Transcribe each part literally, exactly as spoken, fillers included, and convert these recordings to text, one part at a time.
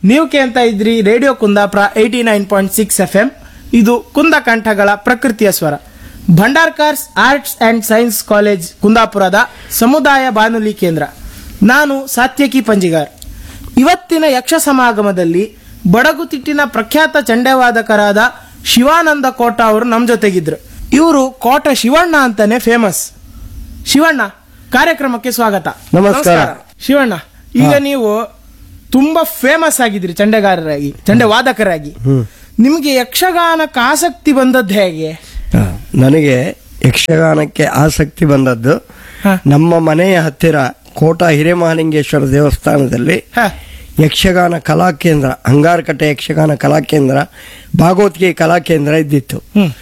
ನೀವು ಕೇಳ್ತಾ ಇದ್ರಿ radio Kundapura eighty nine point six F M. ಇದು ಕುಂದ ಕಂಠಗಳ ಪ್ರಕೃತಿಯ ಸ್ವರ. Bhandarkars arts and science college ಕುಂದಾಪುರದ ಸಮುದಾಯ ಬಾನುಲಿ ಕೇಂದ್ರ. ನಾನು ಸಾತ್ಯಕಿ ಪಂಜಿಗಾರ್. ಇವತ್ತಿನ ಯಕ್ಷ ಸಮಾಗಮದಲ್ಲಿ ಬಡಗುತಿಟ್ಟಿನ ಪ್ರಖ್ಯಾತ ಚಂಡೆವಾದಕರಾದ ಶಿವಾನಂದ ಕೋಟ ಅವರು ನಮ್ಮ ಜೊತೆಗಿದ್ರು. ಇವರು ಕೋಟ ಶಿವಣ್ಣ ಅಂತಾನೆ ಫೇಮಸ್. ಶಿವಣ್ಣ, ಕಾರ್ಯಕ್ರಮಕ್ಕೆ ಸ್ವಾಗತ. ನಮಸ್ಕಾರ. ಶಿವಣ್ಣ, ಈಗ ನೀವು ತುಂಬಾ ಫೇಮಸ್ ಆಗಿದ್ರಿ ಚಂಡೆಗಾರರಾಗಿ, ಚಂಡೆ ವಾದಕರಾಗಿ. ನಿಮಗೆ ಯಕ್ಷಗಾನಕ್ಕೆ ಆಸಕ್ತಿ ಬಂದದ್ದು ಹೇಗೆ? ನನಗೆ ಯಕ್ಷಗಾನಕ್ಕೆ ಆಸಕ್ತಿ ಬಂದದ್ದು ನಮ್ಮ ಮನೆಯ ಹತ್ತಿರ ಕೋಟ ಹಿರೇಮಹಾಲಿಂಗೇಶ್ವರ ದೇವಸ್ಥಾನದಲ್ಲಿ ಯಕ್ಷಗಾನ ಕಲಾಕೇಂದ್ರ, ಅಂಗಾರಕಟ್ಟೆ ಯಕ್ಷಗಾನ ಕಲಾಕೇಂದ್ರ, ಭಾಗವತಿಗೆ ಕಲಾಕೇಂದ್ರ ಇದ್ದಿತ್ತು.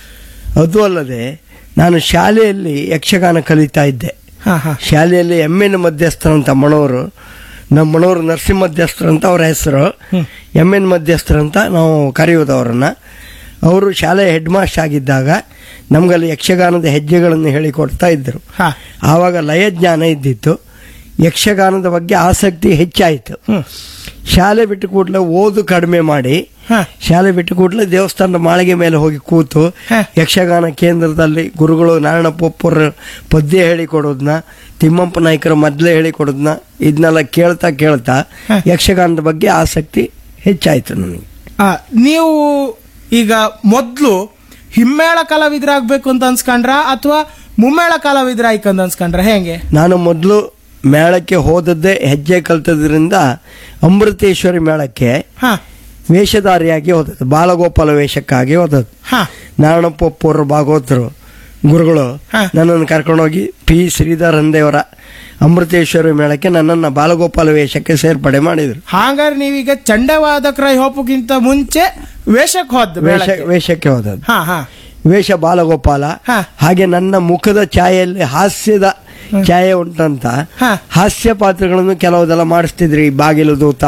ಅದು ಅಲ್ಲದೆ ನಾನು ಶಾಲೆಯಲ್ಲಿ ಯಕ್ಷಗಾನ ಕಲಿತಾ ಇದ್ದೆ. ಶಾಲೆಯಲ್ಲಿ ಎಮ್ ಎನ್ ಮಧ್ಯಸ್ಥರ ಅಂತ ಮಣವರು, ನಮ್ಮ ಮಣವರು ನರಸಿಂಹ ಮಧ್ಯಸ್ಥರ ಅಂತ ಅವರ ಹೆಸರು, ಎಮ್ ಎನ್ ಮಧ್ಯಸ್ಥರ ಅಂತ ನಾವು ಕರೆಯೋದು ಅವರನ್ನ. ಅವರು ಶಾಲೆಯ ಹೆಡ್ ಮಾಸ್ಟರ್ ಆಗಿದ್ದಾಗ ನಮ್ಗಲ್ಲಿ ಯಕ್ಷಗಾನದ ಹೆಜ್ಜೆಗಳನ್ನು ಹೇಳಿಕೊಡ್ತಾ ಇದ್ದರು. ಆವಾಗ ಲಯಜ್ಞಾನ ಇದ್ದಿತ್ತು. ಯಕ್ಷಗಾನದ ಬಗ್ಗೆ ಆಸಕ್ತಿ ಹೆಚ್ಚಾಯಿತು. ಶಾಲೆ ಬಿಟ್ಟು ಕೂಡಲೇ ಓದು ಕಡಿಮೆ ಮಾಡಿ ಶಾಲೆ ಬಿಟ್ಟು ಕೂಡಲೇ ದೇವಸ್ಥಾನದ ಮಾಳಿಗೆ ಮೇಲೆ ಹೋಗಿ ಕೂತು ಯಕ್ಷಗಾನ ಕೇಂದ್ರದಲ್ಲಿ ಗುರುಗಳು ನಾರಾಯಣಪ್ಪರ ಪದ್ಯ ಹೇಳಿಕೊಡೋದನ್ನ, ತಿಮ್ಮಪ್ಪ ನಾಯ್ಕರ ಮೊದಲೇ ಹೇಳಿಕೊಡೋದನ್ನ ಇದನ್ನೆಲ್ಲ ಕೇಳ್ತಾ ಕೇಳ್ತಾ ಯಕ್ಷಗಾನದ ಬಗ್ಗೆ ಆಸಕ್ತಿ ಹೆಚ್ಚಾಯಿತು ನನಗೆ. ನೀವು ಈಗ ಮೊದಲು ಹಿಮ್ಮೇಳ ಕಲಾವಿದರಾಗಬೇಕು ಅಂತ ಅನ್ಸ್ಕೊಂಡ್ರ ಅಥವಾ ಮುಮ್ಮೇಳ ಕಲಾವಿದರಾಯ್ಕಂತ ಅನ್ಸ್ಕೊಂಡ್ರ ಹೇಗೆ? ನಾನು ಮೊದಲು ಮೇಳಕ್ಕೆ ಹೋದದ್ದೇ ಹೆಜ್ಜೆ ಕಲ್ತದ್ರಿಂದ ಅಮೃತೇಶ್ವರಿ ಮೇಳಕ್ಕೆ ವೇಷಧಾರಿಯಾಗಿ ಹೋದದ್ದು, ಬಾಲಗೋಪಾಲ ವೇಷಕ್ಕಾಗಿ ಹೋದದ್ದು. ನಾರಾಯಣಪ್ಪರ ಭಾಗವತರು ಗುರುಗಳು ನನ್ನನ್ನು ಕರ್ಕೊಂಡೋಗಿ ಪಿ ಶ್ರೀಧರ್ ಅಂದೇವರ ಅಮೃತೇಶ್ವರಿ ಮೇಳಕ್ಕೆ ನನ್ನನ್ನು ಬಾಲಗೋಪಾಲ ವೇಷಕ್ಕೆ ಸೇರ್ಪಡೆ ಮಾಡಿದ್ರು. ಹಾಗಾದ್ರೆ ನೀವೀಗ ಚಂಡವಾದಕರ ಹೋಪಕ್ಕಿಂತ ಮುಂಚೆ ವೇಷಕ್ಕೆ ಹೋದ ವೇಷಕ್ಕೆ ಹೋದದ್ದು. ವೇಷ ಬಾಲಗೋಪಾಲ. ಹಾಗೆ ನನ್ನ ಮುಖದ ಛಾಯೆಯಲ್ಲಿ ಹಾಸ್ಯದ ಛಾಯೆ ಉಂಟಂತ ಹಾಸ್ಯ ಪಾತ್ರಗಳನ್ನು ಕೆಲವುದೆಲ್ಲ ಮಾಡಿಸ್ತಿದ್ರಿ. ಬಾಗಿಲು ದೂತ,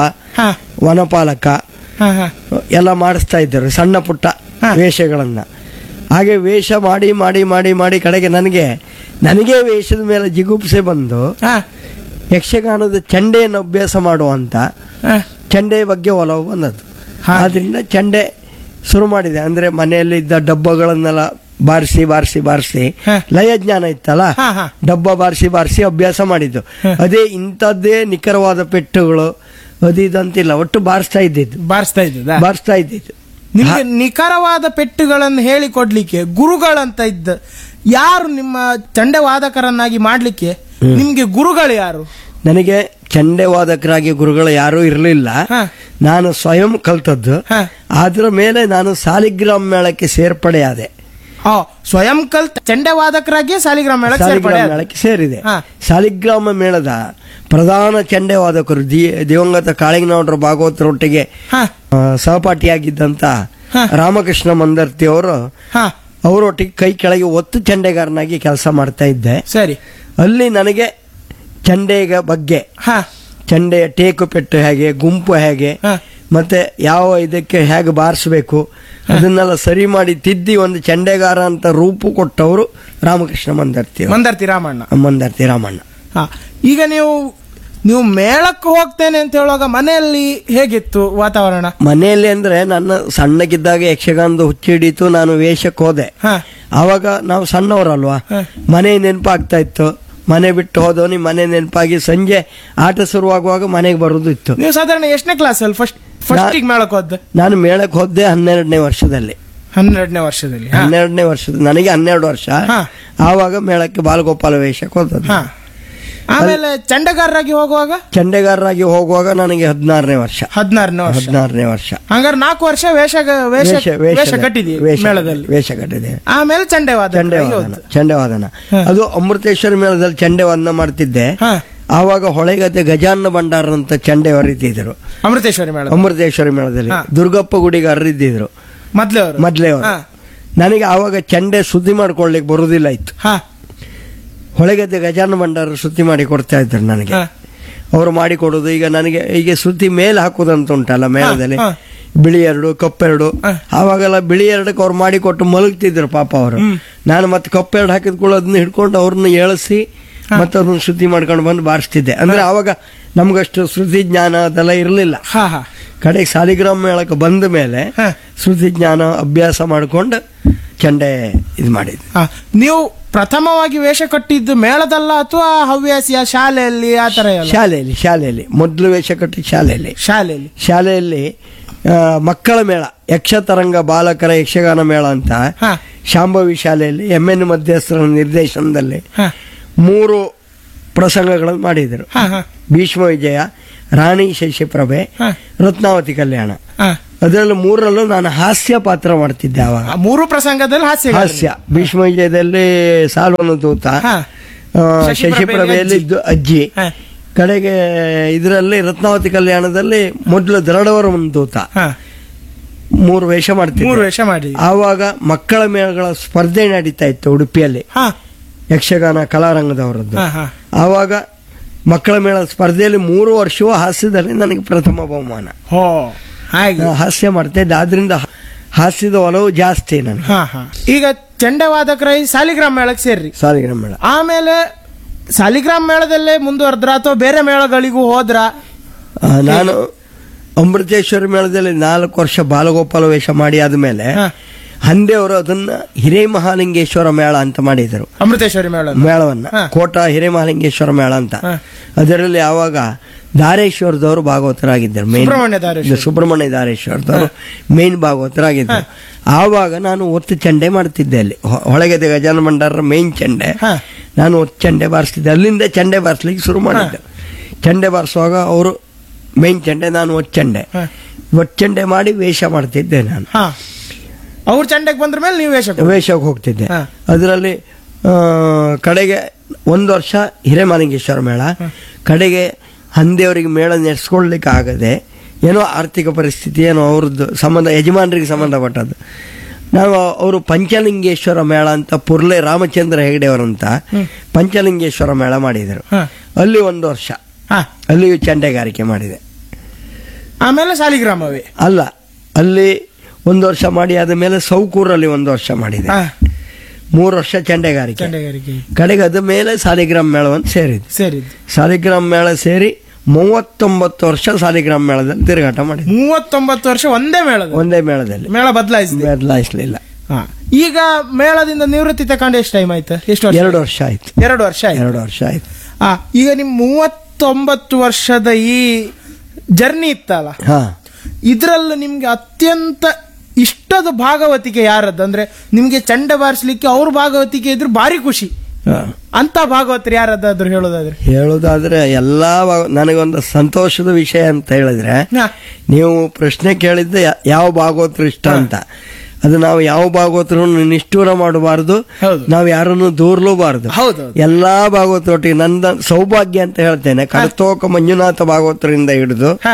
ವನಪಾಲಕ ಎಲ್ಲ ಮಾಡಿಸ್ತಾ ಇದ್ದರು, ಸಣ್ಣ ಪುಟ್ಟ ವೇಷಗಳನ್ನ. ಹಾಗೆ ವೇಷ ಮಾಡಿ ಮಾಡಿ ಮಾಡಿ ಮಾಡಿ ಕಡೆಗೆ ನನಗೆ ನನಗೆ ವೇಷದ ಮೇಲೆ ಜಿಗುಪ್ಸೆ ಬಂದು ಯಕ್ಷಗಾನದ ಚಂಡೆಯನ್ನು ಅಭ್ಯಾಸ ಮಾಡುವಂತ ಚಂಡೆ ಬಗ್ಗೆ ಒಲವು ಬಂದದ್ದು. ಆದ್ರಿಂದ ಚಂಡೆ ಶುರು ಮಾಡಿದೆ. ಅಂದ್ರೆ ಮನೆಯಲ್ಲಿ ಇದ್ದ ಡಬ್ಬಗಳನ್ನೆಲ್ಲ ಬಾರಿಸಿ ಬಾರಿಸಿ ಬಾರಿಸಿ ಲಯಜ್ಞಾನ ಇತ್ತಲ್ಲ, ಡಬ್ಬ ಬಾರಿಸಿ ಬಾರಿಸಿ ಅಭ್ಯಾಸ ಮಾಡಿದ್ದು. ಅದೇ ಇಂಥದ್ದೇ ನಿಖರವಾದ ಪೆಟ್ಟುಗಳು ಅದು ಇದಂತಿಲ್ಲ, ಒಟ್ಟು ಬಾರಿಸ್ತಾ ಇದ್ದಿದ್ದು ಬಾರಿಸ್ತಾ ಇದ್ದ ಬಾರಿಸ್ತಾ ಇದ್ದಿದ್ದು. ನಿಮಗೆ ನಿಖರವಾದ ಪೆಟ್ಟುಗಳನ್ನು ಹೇಳಿಕೊಡ್ಲಿಕ್ಕೆ ಗುರುಗಳಂತ ಇದ್ದ ಯಾರು? ನಿಮ್ಮ ಚಂಡೆ ವಾದಕರನ್ನಾಗಿ ಮಾಡ್ಲಿಕ್ಕೆ ನಿಮ್ಗೆ ಗುರುಗಳು ಯಾರು? ನನಗೆ ಚಂಡೆ ವಾದಕರಾಗಿ ಗುರುಗಳು ಯಾರೂ ಇರಲಿಲ್ಲ. ನಾನು ಸ್ವಯಂ ಕಲ್ತದ್ದು. ಅದರ ಮೇಲೆ ನಾನು ಸಾಲಿಗ್ರಾಮ ಮೇಳಕ್ಕೆ ಸೇರ್ಪಡೆಯಾದೆ. ಸ್ವಯಂ ಕಲ್ತ ಚಂಡೆ ವಾದಕರಾಗಿ ಸಾಲಿಗ್ರಾಮ ಮೇಳಕ್ಕೆ ಸೇರಿದೆ. ಸಾಲಿಗ್ರಾಮ ಮೇಳದ ಪ್ರಧಾನ ಚಂಡೆ ವಾದಕರು ದಿವಂಗತ ಕಾಳಿಂಗನವರ ಭಾಗವತರೊಟ್ಟಿಗೆ ಸಹಪಾಠಿಯಾಗಿದ್ದಂತ ರಾಮಕೃಷ್ಣ ಮಂದರ್ತಿ ಅವರು, ಅವರೊಟ್ಟಿಗೆ ಕೈ ಕೆಳಗೆ ಒತ್ತು ಚಂಡೆಗಾರನಾಗಿ ಕೆಲಸ ಮಾಡ್ತಾ ಇದ್ದೆ. ಸರಿ. ಅಲ್ಲಿ ನನಗೆ ಚಂಡೆಗ ಬಗ್ಗೆ, ಚಂಡೆಯ ಟೇಕು ಪೆಟ್ಟು ಹೇಗೆ, ಗುಂಪು ಹೇಗೆ, ಮತ್ತೆ ಯಾವ ಇದಕ್ಕೆ ಹೇಗೆ ಬಾರಿಸಬೇಕು ಅದನ್ನೆಲ್ಲ ಸರಿ ಮಾಡಿ ತಿದ್ದಿ ಒಂದು ಚಂಡೆಗಾರ ಅಂತ ರೂಪು ಕೊಟ್ಟವರು ರಾಮಕೃಷ್ಣ ಮಂದರ್ತಿ ಮಂದರ್ತಿ ರಾಮಣ್ಣ ಮಂದರ್ತಿ ರಾಮಣ್ಣ. ಈಗ ನೀವು ನೀವು ಮೇಳಕ್ಕೆ ಹೋಗ್ತೇನೆ ಅಂತ ಹೇಳುವಾಗ ಮನೆಯಲ್ಲಿ ಹೇಗಿತ್ತು ವಾತಾವರಣ? ಮನೆಯಲ್ಲಿ ಅಂದ್ರೆ ನನ್ನ ಸಣ್ಣಗಿದ್ದಾಗ ಯಕ್ಷಗಾನದ ಹುಚ್ಚಿ ಹಿಡಿತು, ನಾನು ವೇಷಕ್ಕೆ ಹೋದೆ. ಆವಾಗ ನಾವು ಸಣ್ಣವರಲ್ವಾ, ಮನೆ ನೆನಪಾಗ್ತಾ ಇತ್ತು. ಮನೆ ಬಿಟ್ಟು ಹೋದವನಿ ಮನೆ ನೆನಪಾಗಿ ಸಂಜೆ ಆಟ ಶುರುವಾಗುವಾಗ ಮನೆಗೆ ಬರೋದು ಇತ್ತು. ನೀವು ಸಾಧಾರಣ ಎಷ್ಟನೇ ಕ್ಲಾಸ್ ಅಲ್ಲಿ ಫಸ್ಟ್ ಫಸ್ಟ್ ಮೇಳಕ್ಕೆ ಹೋದ? ನಾನು ಮೇಳಕ್ಕೆ ಹೋದೆ ಹನ್ನೆರಡನೇ ವರ್ಷದಲ್ಲಿ. ಹನ್ನೆರಡನೇ ವರ್ಷದಲ್ಲಿ ಹನ್ನೆರಡನೇ ವರ್ಷದ ನನಗೆ ಹನ್ನೆರಡು ವರ್ಷ. ಆವಾಗ ಮೇಳಕ್ಕೆ ಬಾಲಗೋಪಾಲ ವೇಷಕ್ಕೆ ಹೋದದ್ದು. ಆಮೇಲೆ ಚಂಡೆಗಾರರಾಗಿ ಹೋಗುವಾಗ? ಚಂಡೆಗಾರರಾಗಿ ಹೋಗುವಾಗ ನನಗೆ ಹದಿನಾರನೇ ವರ್ಷ. ಹದಿನಾರನೇ ವರ್ಷ ಹದಿನಾರನೇ ವರ್ಷ ಹಂಗಾರೆ ನಾಲ್ಕು ವರ್ಷ ವೇಷ ವೇಷ ಕಟ್ಟಿದೆ ಮೇಳದಲ್ಲಿ. ವೇಷ ಕಟ್ಟಿದೆ. ಆಮೇಲೆ ಚಂಡೆವಾದ ಚಂಡೆವಾದನ ಚಂಡೆವಾದನ ಅದು ಅಮೃತೇಶ್ವರ ಮೇಳದಲ್ಲಿ ಚಂಡೆವಾದನ ಮಾಡ್ತಿದ್ದೆ. ಆವಾಗ ಹೊಳೆಗದ್ದೆ ಗಜಾನ್ನ ಭಂಡಾರ ಅಂತ ಚಂಡೆ ಹೊರಿತಿದ್ರು ಅಮೃತೇಶ್ವರಿ ಮೇಳ ಅಮೃತೇಶ್ವರಿ ಮೇಳದಲ್ಲಿ. ದುರ್ಗಪ್ಪ ಗುಡಿಗಾರರು ಇದ್ದಿದ್ರು ಮೊದ್ಲೇ ಮೊದ್ಲೇ ಅವರು. ನನಗೆ ಆವಾಗ ಚಂಡೆ ಸುದ್ದಿ ಮಾಡ್ಕೊಳ್ಲಿಕ್ಕೆ ಬರುದಿಲ್ಲ ಇತ್ತು. ಹೊಳೆಗದ್ದೆ ಗಜಾನ್ನ ಭಂಡಾರ ಸುದ್ದಿ ಮಾಡಿ ಕೊಡ್ತಾ ಇದ್ರು ನನಗೆ. ಅವರು ಮಾಡಿಕೊಡೋದು. ಈಗ ನನಗೆ ಈಗ ಸುದ್ದಿ ಮೇಲೆ ಹಾಕುದಂತ ಉಂಟಲ್ಲ ಮೇಳದಲ್ಲಿ, ಬಿಳಿ ಎರಡು ಕಪ್ಪೆರಡು. ಆವಾಗೆಲ್ಲ ಬಿಳಿ ಎರಡಕ್ಕೆ ಅವ್ರು ಮಾಡಿಕೊಟ್ಟು ಮಲಗ್ತಿದ್ರು ಪಾಪ ಅವರು. ನಾನು ಮತ್ತೆ ಕಪ್ಪೆರಡು ಹಾಕಿದ ಕೂಡ ಅದನ್ನ ಹಿಡ್ಕೊಂಡು ಅವ್ರನ್ನ ಏಳಿಸಿ ಮತ್ತೆ ಅದನ್ನ ಶುದ್ಧಿ ಮಾಡ್ಕೊಂಡು ಬಂದು ಬಾರಿಸ್ತಿದ್ದೆ. ಅಂದ್ರೆ ಆವಾಗ ನಮ್ಗಷ್ಟು ಶ್ರುತಿ ಜ್ಞಾನ ಅದೆಲ್ಲ ಇರಲಿಲ್ಲ. ಕಡೆಗೆ ಸಾಲಿಗ್ರಾಮ ಮೇಳಕ್ಕೆ ಬಂದ ಮೇಲೆ ಹ. ಶ್ರುತಿ ಜ್ಞಾನ ಅಭ್ಯಾಸ ಮಾಡ್ಕೊಂಡು ಚಂಡೆ ಇದು ಮಾಡಿದ್ವಿ. ಆ, ನೀವು ಪ್ರಥಮವಾಗಿ ವೇಷ ಕಟ್ಟಿದ್ದು ಮೇಳದಲ್ಲ ಅಥವಾ ಹವ್ಯಾಸಿಯ ಶಾಲೆಯಲ್ಲಿ ಆ ತರ ಎಲ್ಲ? ಶಾಲೆಯಲ್ಲಿ ಶಾಲೆಯಲ್ಲಿ ಮೊದಲು ವೇಷ ಕಟ್ಟಿ ಶಾಲೆಯಲ್ಲಿ ಶಾಲೆಯಲ್ಲಿ ಶಾಲೆಯಲ್ಲಿ ಆ, ಮಕ್ಕಳ ಮೇಳ ಯಕ್ಷತರಂಗ ಬಾಲಕರ ಯಕ್ಷಗಾನ ಮೇಳ ಅಂತ ಹ. ಶಾಂಭವಿ ಶಾಲೆಯಲ್ಲಿ ಎಂ ಎನ್ ಮಧ್ಯಸ್ಥರ ನಿರ್ದೇಶನದಲ್ಲಿ ಹ. ಮೂರು ಪ್ರಸಂಗಗಳನ್ನು ಮಾಡಿದರು. ಹ, ಹ, ಭೀಷ್ಮ ವಿಜಯ, ರಾಣಿ ಶಶಿಪ್ರಭೆ, ಹ. ರತ್ನಾವತಿ ಕಲ್ಯಾಣ. ಹ. ಅದರಲ್ಲಿ ಮೂರರಲ್ಲೂ ನಾನು ಹಾಸ್ಯ ಪಾತ್ರ ಮಾಡ್ತಿದ್ದೆ ಅವಾಗ. ಆ, ಮೂರು ಪ್ರಸಂಗದಲ್ಲಿ ಹಾಸ್ಯ ಹಾಸ್ಯ ಭೀಷ್ಮ ವಿಜಯದಲ್ಲಿ ಸಾಲ್ವನು ದೂತ, ಹ. ಆ, ಶಶಿಪ್ರಭೆಯಲ್ಲಿ ಶಶಿಪ್ರಭೆಯಲ್ಲಿ ಅಜ್ಜಿ. ಇದ್ದು ಅಜ್ಜಿ, ಹ. ಕಡೆಗೆ ಇದರಲ್ಲಿ ರತ್ನಾವತಿ ಕಲ್ಯಾಣದಲ್ಲಿ ಮೊದಲು ದರಡವರ ಒಂದು ದೂತ. ಹ. ಮೂರು ವೇಷ ಮೂರು ಮಾಡ್ತಿದ್ದೆ. ವೇಷ ಮಾಡಿ ಆವಾಗ ಮಕ್ಕಳ ಮೇಳಗಳ ಸ್ಪರ್ಧೆ ನಡೀತಾ ಇತ್ತು ಉಡುಪಿಯಲ್ಲಿ, ಹ. ಯಕ್ಷಗಾನ ಕಲಾರಂಗದವರದ್ದು. ಹ, ಹ. ಆವಾಗ ಮಕ್ಕಳ ಮೇಳ ಸ್ಪರ್ಧೆಯಲ್ಲಿ ಮೂರು ವರ್ಷವೂ ಹಾಸ್ಯದಲ್ಲಿ ನನಗೆ ಪ್ರಥಮ ಬಹುಮಾನ. ಹೋ ಹಾಗೆ. ನಾನು ಹಾಸ್ಯ ಮಾಡ್ತಿದ್ದೆ, ಆದ್ರಿಂದ ಹಾಸ್ಯದ ಒಲವು ಜಾಸ್ತಿ ನನಗೆ. ಹ, ಹ. ಈಗ ಚಂಡವಾದಕರಾಗಿ ಸಾಲಿಗ್ರಾಮ ಮೇಳಕ್ಕೆ ಸೇರ್ರಿ. ಸಾಲಿಗ್ರಾಮ ಮೇಳ ಆಮೇಲೆ ಸಾಲಿಗ್ರಾಮ ಮೇಳದಲ್ಲೇ ಮುಂದುವರೆದ್ರ ಅಥವಾ ಬೇರೆ ಮೇಳಗಳಿಗೂ ಹೋದ್ರ? ಆ, ನಾನು ಅಮೃತೇಶ್ವರಿ ಮೇಳದಲ್ಲಿ ನಾಲ್ಕು ವರ್ಷ ಬಾಲಗೋಪಾಲ ವೇಷ ಮಾಡಿ ಆದ್ಮೇಲೆ ಹ. ಹಂದೆ ಅವರು ಅದನ್ನ ಹಿರೇಮಹಾಲಿಂಗೇಶ್ವರ ಮೇಳ ಅಂತ ಮಾಡಿದರು. ಅಮೃತೇಶ್ವರಿ ಮೇಳ ಮೇಳವನ್ನ ಹ. ಕೋಟ ಹಿರೇಮಹಾಲಿಂಗೇಶ್ವರ ಮೇಳ ಅಂತ. ಹ. ಅದರಲ್ಲಿ ಆವಾಗ ದಾರೇಶ್ವರದವರು ಭಾಗವತರಾಗಿದ್ದರು. ಮೇನ್ ಸುಬ್ರಹ್ಮಣ್ಯ ದಾರೇಶ್ವರ. ಸುಬ್ರಹ್ಮಣ್ಯ ದಾರೇಶ್ವರದವರು ಮೇನ್ ಭಾಗವತರಾಗಿದ್ದರು. ಆವಾಗ ನಾನು ಒತ್ತು ಚಂಡೆ ಮಾಡ್ತಿದ್ದೆ ಅಲ್ಲಿ ಹೊ- ಹೊಳಗೆದೆ ಗಜಾನ ಭಂಡಾರರ ಮೇನ್ ಚಂಡೆ. ಹ. ನಾನು ಒತ್ತು ಚಂಡೆ ಬಾರಿಸ್ತಿದ್ದೆ. ಅಲ್ಲಿಂದ ಚಂಡೆ ಬಾರಿಸ್ಲಿಕ್ಕೆ ಶುರು ಮಾಡಿದ್ದೆ. ಚಂಡೆ ಬಾರಿಸುವಾಗ ಅವರು ಮೇನ್ ಚಂಡೆ, ನಾನು ಒತ್ತು ಚಂಡೆ ಹ. ಒತ್ತು ಚಂಡೆ ಮಾಡಿ ವೇಷ ಮಾಡ್ತಿದ್ದೆ. ನಾನು ಹ. ಅವ್ರ ಚಂಡೆಗೆ ಬಂದ್ರ ಮೇಲೆ ನೀವು ವೇಷ ಕೊಡಿ. ವೇಷಕ್ಕೆ ಹೋಗ್ತಿದ್ದೆ. ಹ. ಅದರಲ್ಲಿ ಆ, ಕಡೆಗೆ ಒಂದು ವರ್ಷ ಹಿರೇಮಹಾಲಿಂಗೇಶ್ವರ ಮೇಳ, ಕಡೆಗೆ ಹಂದಿಯವರಿಗೆ ಮೇಳ ನಡೆಸ್ಕೊಳ್ಲಿಕ್ಕೆ ಆಗದೆ ಏನೋ ಆರ್ಥಿಕ ಪರಿಸ್ಥಿತಿ ಏನೋ ಅವ್ರದ್ದು ಸಂಬಂಧ ಯಜಮಾನರಿಗೆ ಸಂಬಂಧಪಟ್ಟದ್ದು. ನಾವು ಅವರು ಪಂಚಲಿಂಗೇಶ್ವರ ಮೇಳ ಅಂತ ಪುರ್ಲೆ ರಾಮಚಂದ್ರ ಹೆಗಡೆ ಅವರಂತ ಪಂಚಲಿಂಗೇಶ್ವರ ಮೇಳ ಮಾಡಿದರು. ಹ. ಅಲ್ಲಿ ಒಂದು ವರ್ಷ ಹ. ಅಲ್ಲಿಯೂ ಚಂಡೆಗಾರಿಕೆ ಮಾಡಿದೆ. ಆಮೇಲೆ ಸಾಲಿಗ್ರಾಮವೇ ಅಲ್ಲ, ಅಲ್ಲಿ ಒಂದು ವರ್ಷ ಮಾಡಿ ಆದ ಮೇಲೆ ಸೌಕೂರಲ್ಲಿ ಒಂದು ವರ್ಷ ಮಾಡಿದೆ. ಹ. ಮೂರು ವರ್ಷ ಚಂಡೆಗಾರಿಕೆ. ಚಂಡೆಗಾರಿಕೆ ಕಡೆಗೆ ಅದ ಮೇಲೆ ಸಾಲಿಗ್ರಾಮ ಮೇಳವನ್ನು ಸೇರಿದ್ದು. ಸೇರಿದ್ದು. ಸಾಲಿಗ್ರಾಮ ಮೇಳ ಸೇರಿ ಮೂವತ್ತೊಂಬತ್ತು ವರ್ಷ ಸಾಲಿಗ್ರಾಮ ಮೇಳದಲ್ಲಿ ತಿರುಗಾಟ ಮಾಡಿದ್ದೆ. ಮೂವತ್ತೊಂಬತ್ತು ವರ್ಷ ಒಂದೇ ಮೇಳದ ಒಂದೇ ಮೇಳದಲ್ಲಿ ಮೇಳ ಬದಲಾಯಿಸಿದೆ. ಬದಲಾಯಿಸಲಿಲ್ಲ. ಈಗ ಮೇಳದಿಂದ ನಿವೃತ್ತಿ ತಗೊಂಡು ಎಷ್ಟು ಟೈಮ್ ಆಯ್ತು? ಎಷ್ಟು ವರ್ಷ? ಎರಡು ವರ್ಷ ಆಯ್ತು. ಎರಡು ವರ್ಷ ಆಯ್ತು. ಎರಡು ವರ್ಷ ಆಯ್ತು. ಆ, ಈಗ ನಿಮ್ ಮೂವತ್ತೊಂಬತ್ತು ವರ್ಷದ ಈ ಜರ್ನಿ ಇತ್ತಲ್ಲ, ಹಾ, ಇದ್ರಲ್ಲಿ ನಿಮ್ಗೆ ಅತ್ಯಂತ ಇಷ್ಟದ ಭಾಗವತಿಕೆ ಯಾರದ್ದು? ಅಂದ್ರೆ ನಿಮ್ಗೆ ಚಂಡೆ ಬಾರಿಸ್ಲಿಕ್ಕೆ ಅವ್ರ ಭಾಗವತಿಕೆ ಇದ್ರು ಭಾರಿ ಖುಷಿ ಹಾ. ಅಂತ ಭಾಗವತರು ಯಾರದ್ದಾದ್ರು ಹೇಳೋದಾದ್ರೆ? ಹೇಳೋದಾದ್ರೆ ಎಲ್ಲಾ ಭಾಗ- ನನಗೊಂದು ಸಂತೋಷದ ವಿಷಯ ಅಂತ ಹೇಳಿದ್ರೆ, ಹಾ. ನೀವು ಪ್ರಶ್ನೆ ಕೇಳಿದ್ದೆ ಯಾ- ಯಾವ ಭಾಗವತರು ಇಷ್ಟ ಅಂತ. ಅದು ನಾವು ಯಾವ ಭಾಗವತರು ನಿಷ್ಠೂರ ಮಾಡಬಾರದು, ಹೌದು. ನಾವು ಯಾರನ್ನು ದೂರ್ಲೂಬಾರದು. ಹೌದು. ಎಲ್ಲಾ ಭಾಗವತರೊಟ್ಟಿಗೆ ನಂದ ಸೌಭಾಗ್ಯ ಅಂತ ಹೇಳ್ತೇನೆ. ಕರ್ತೋಕ ಮಂಜುನಾಥ ಭಾಗವತರಿಂದ ಹಿಡಿದು ಹ.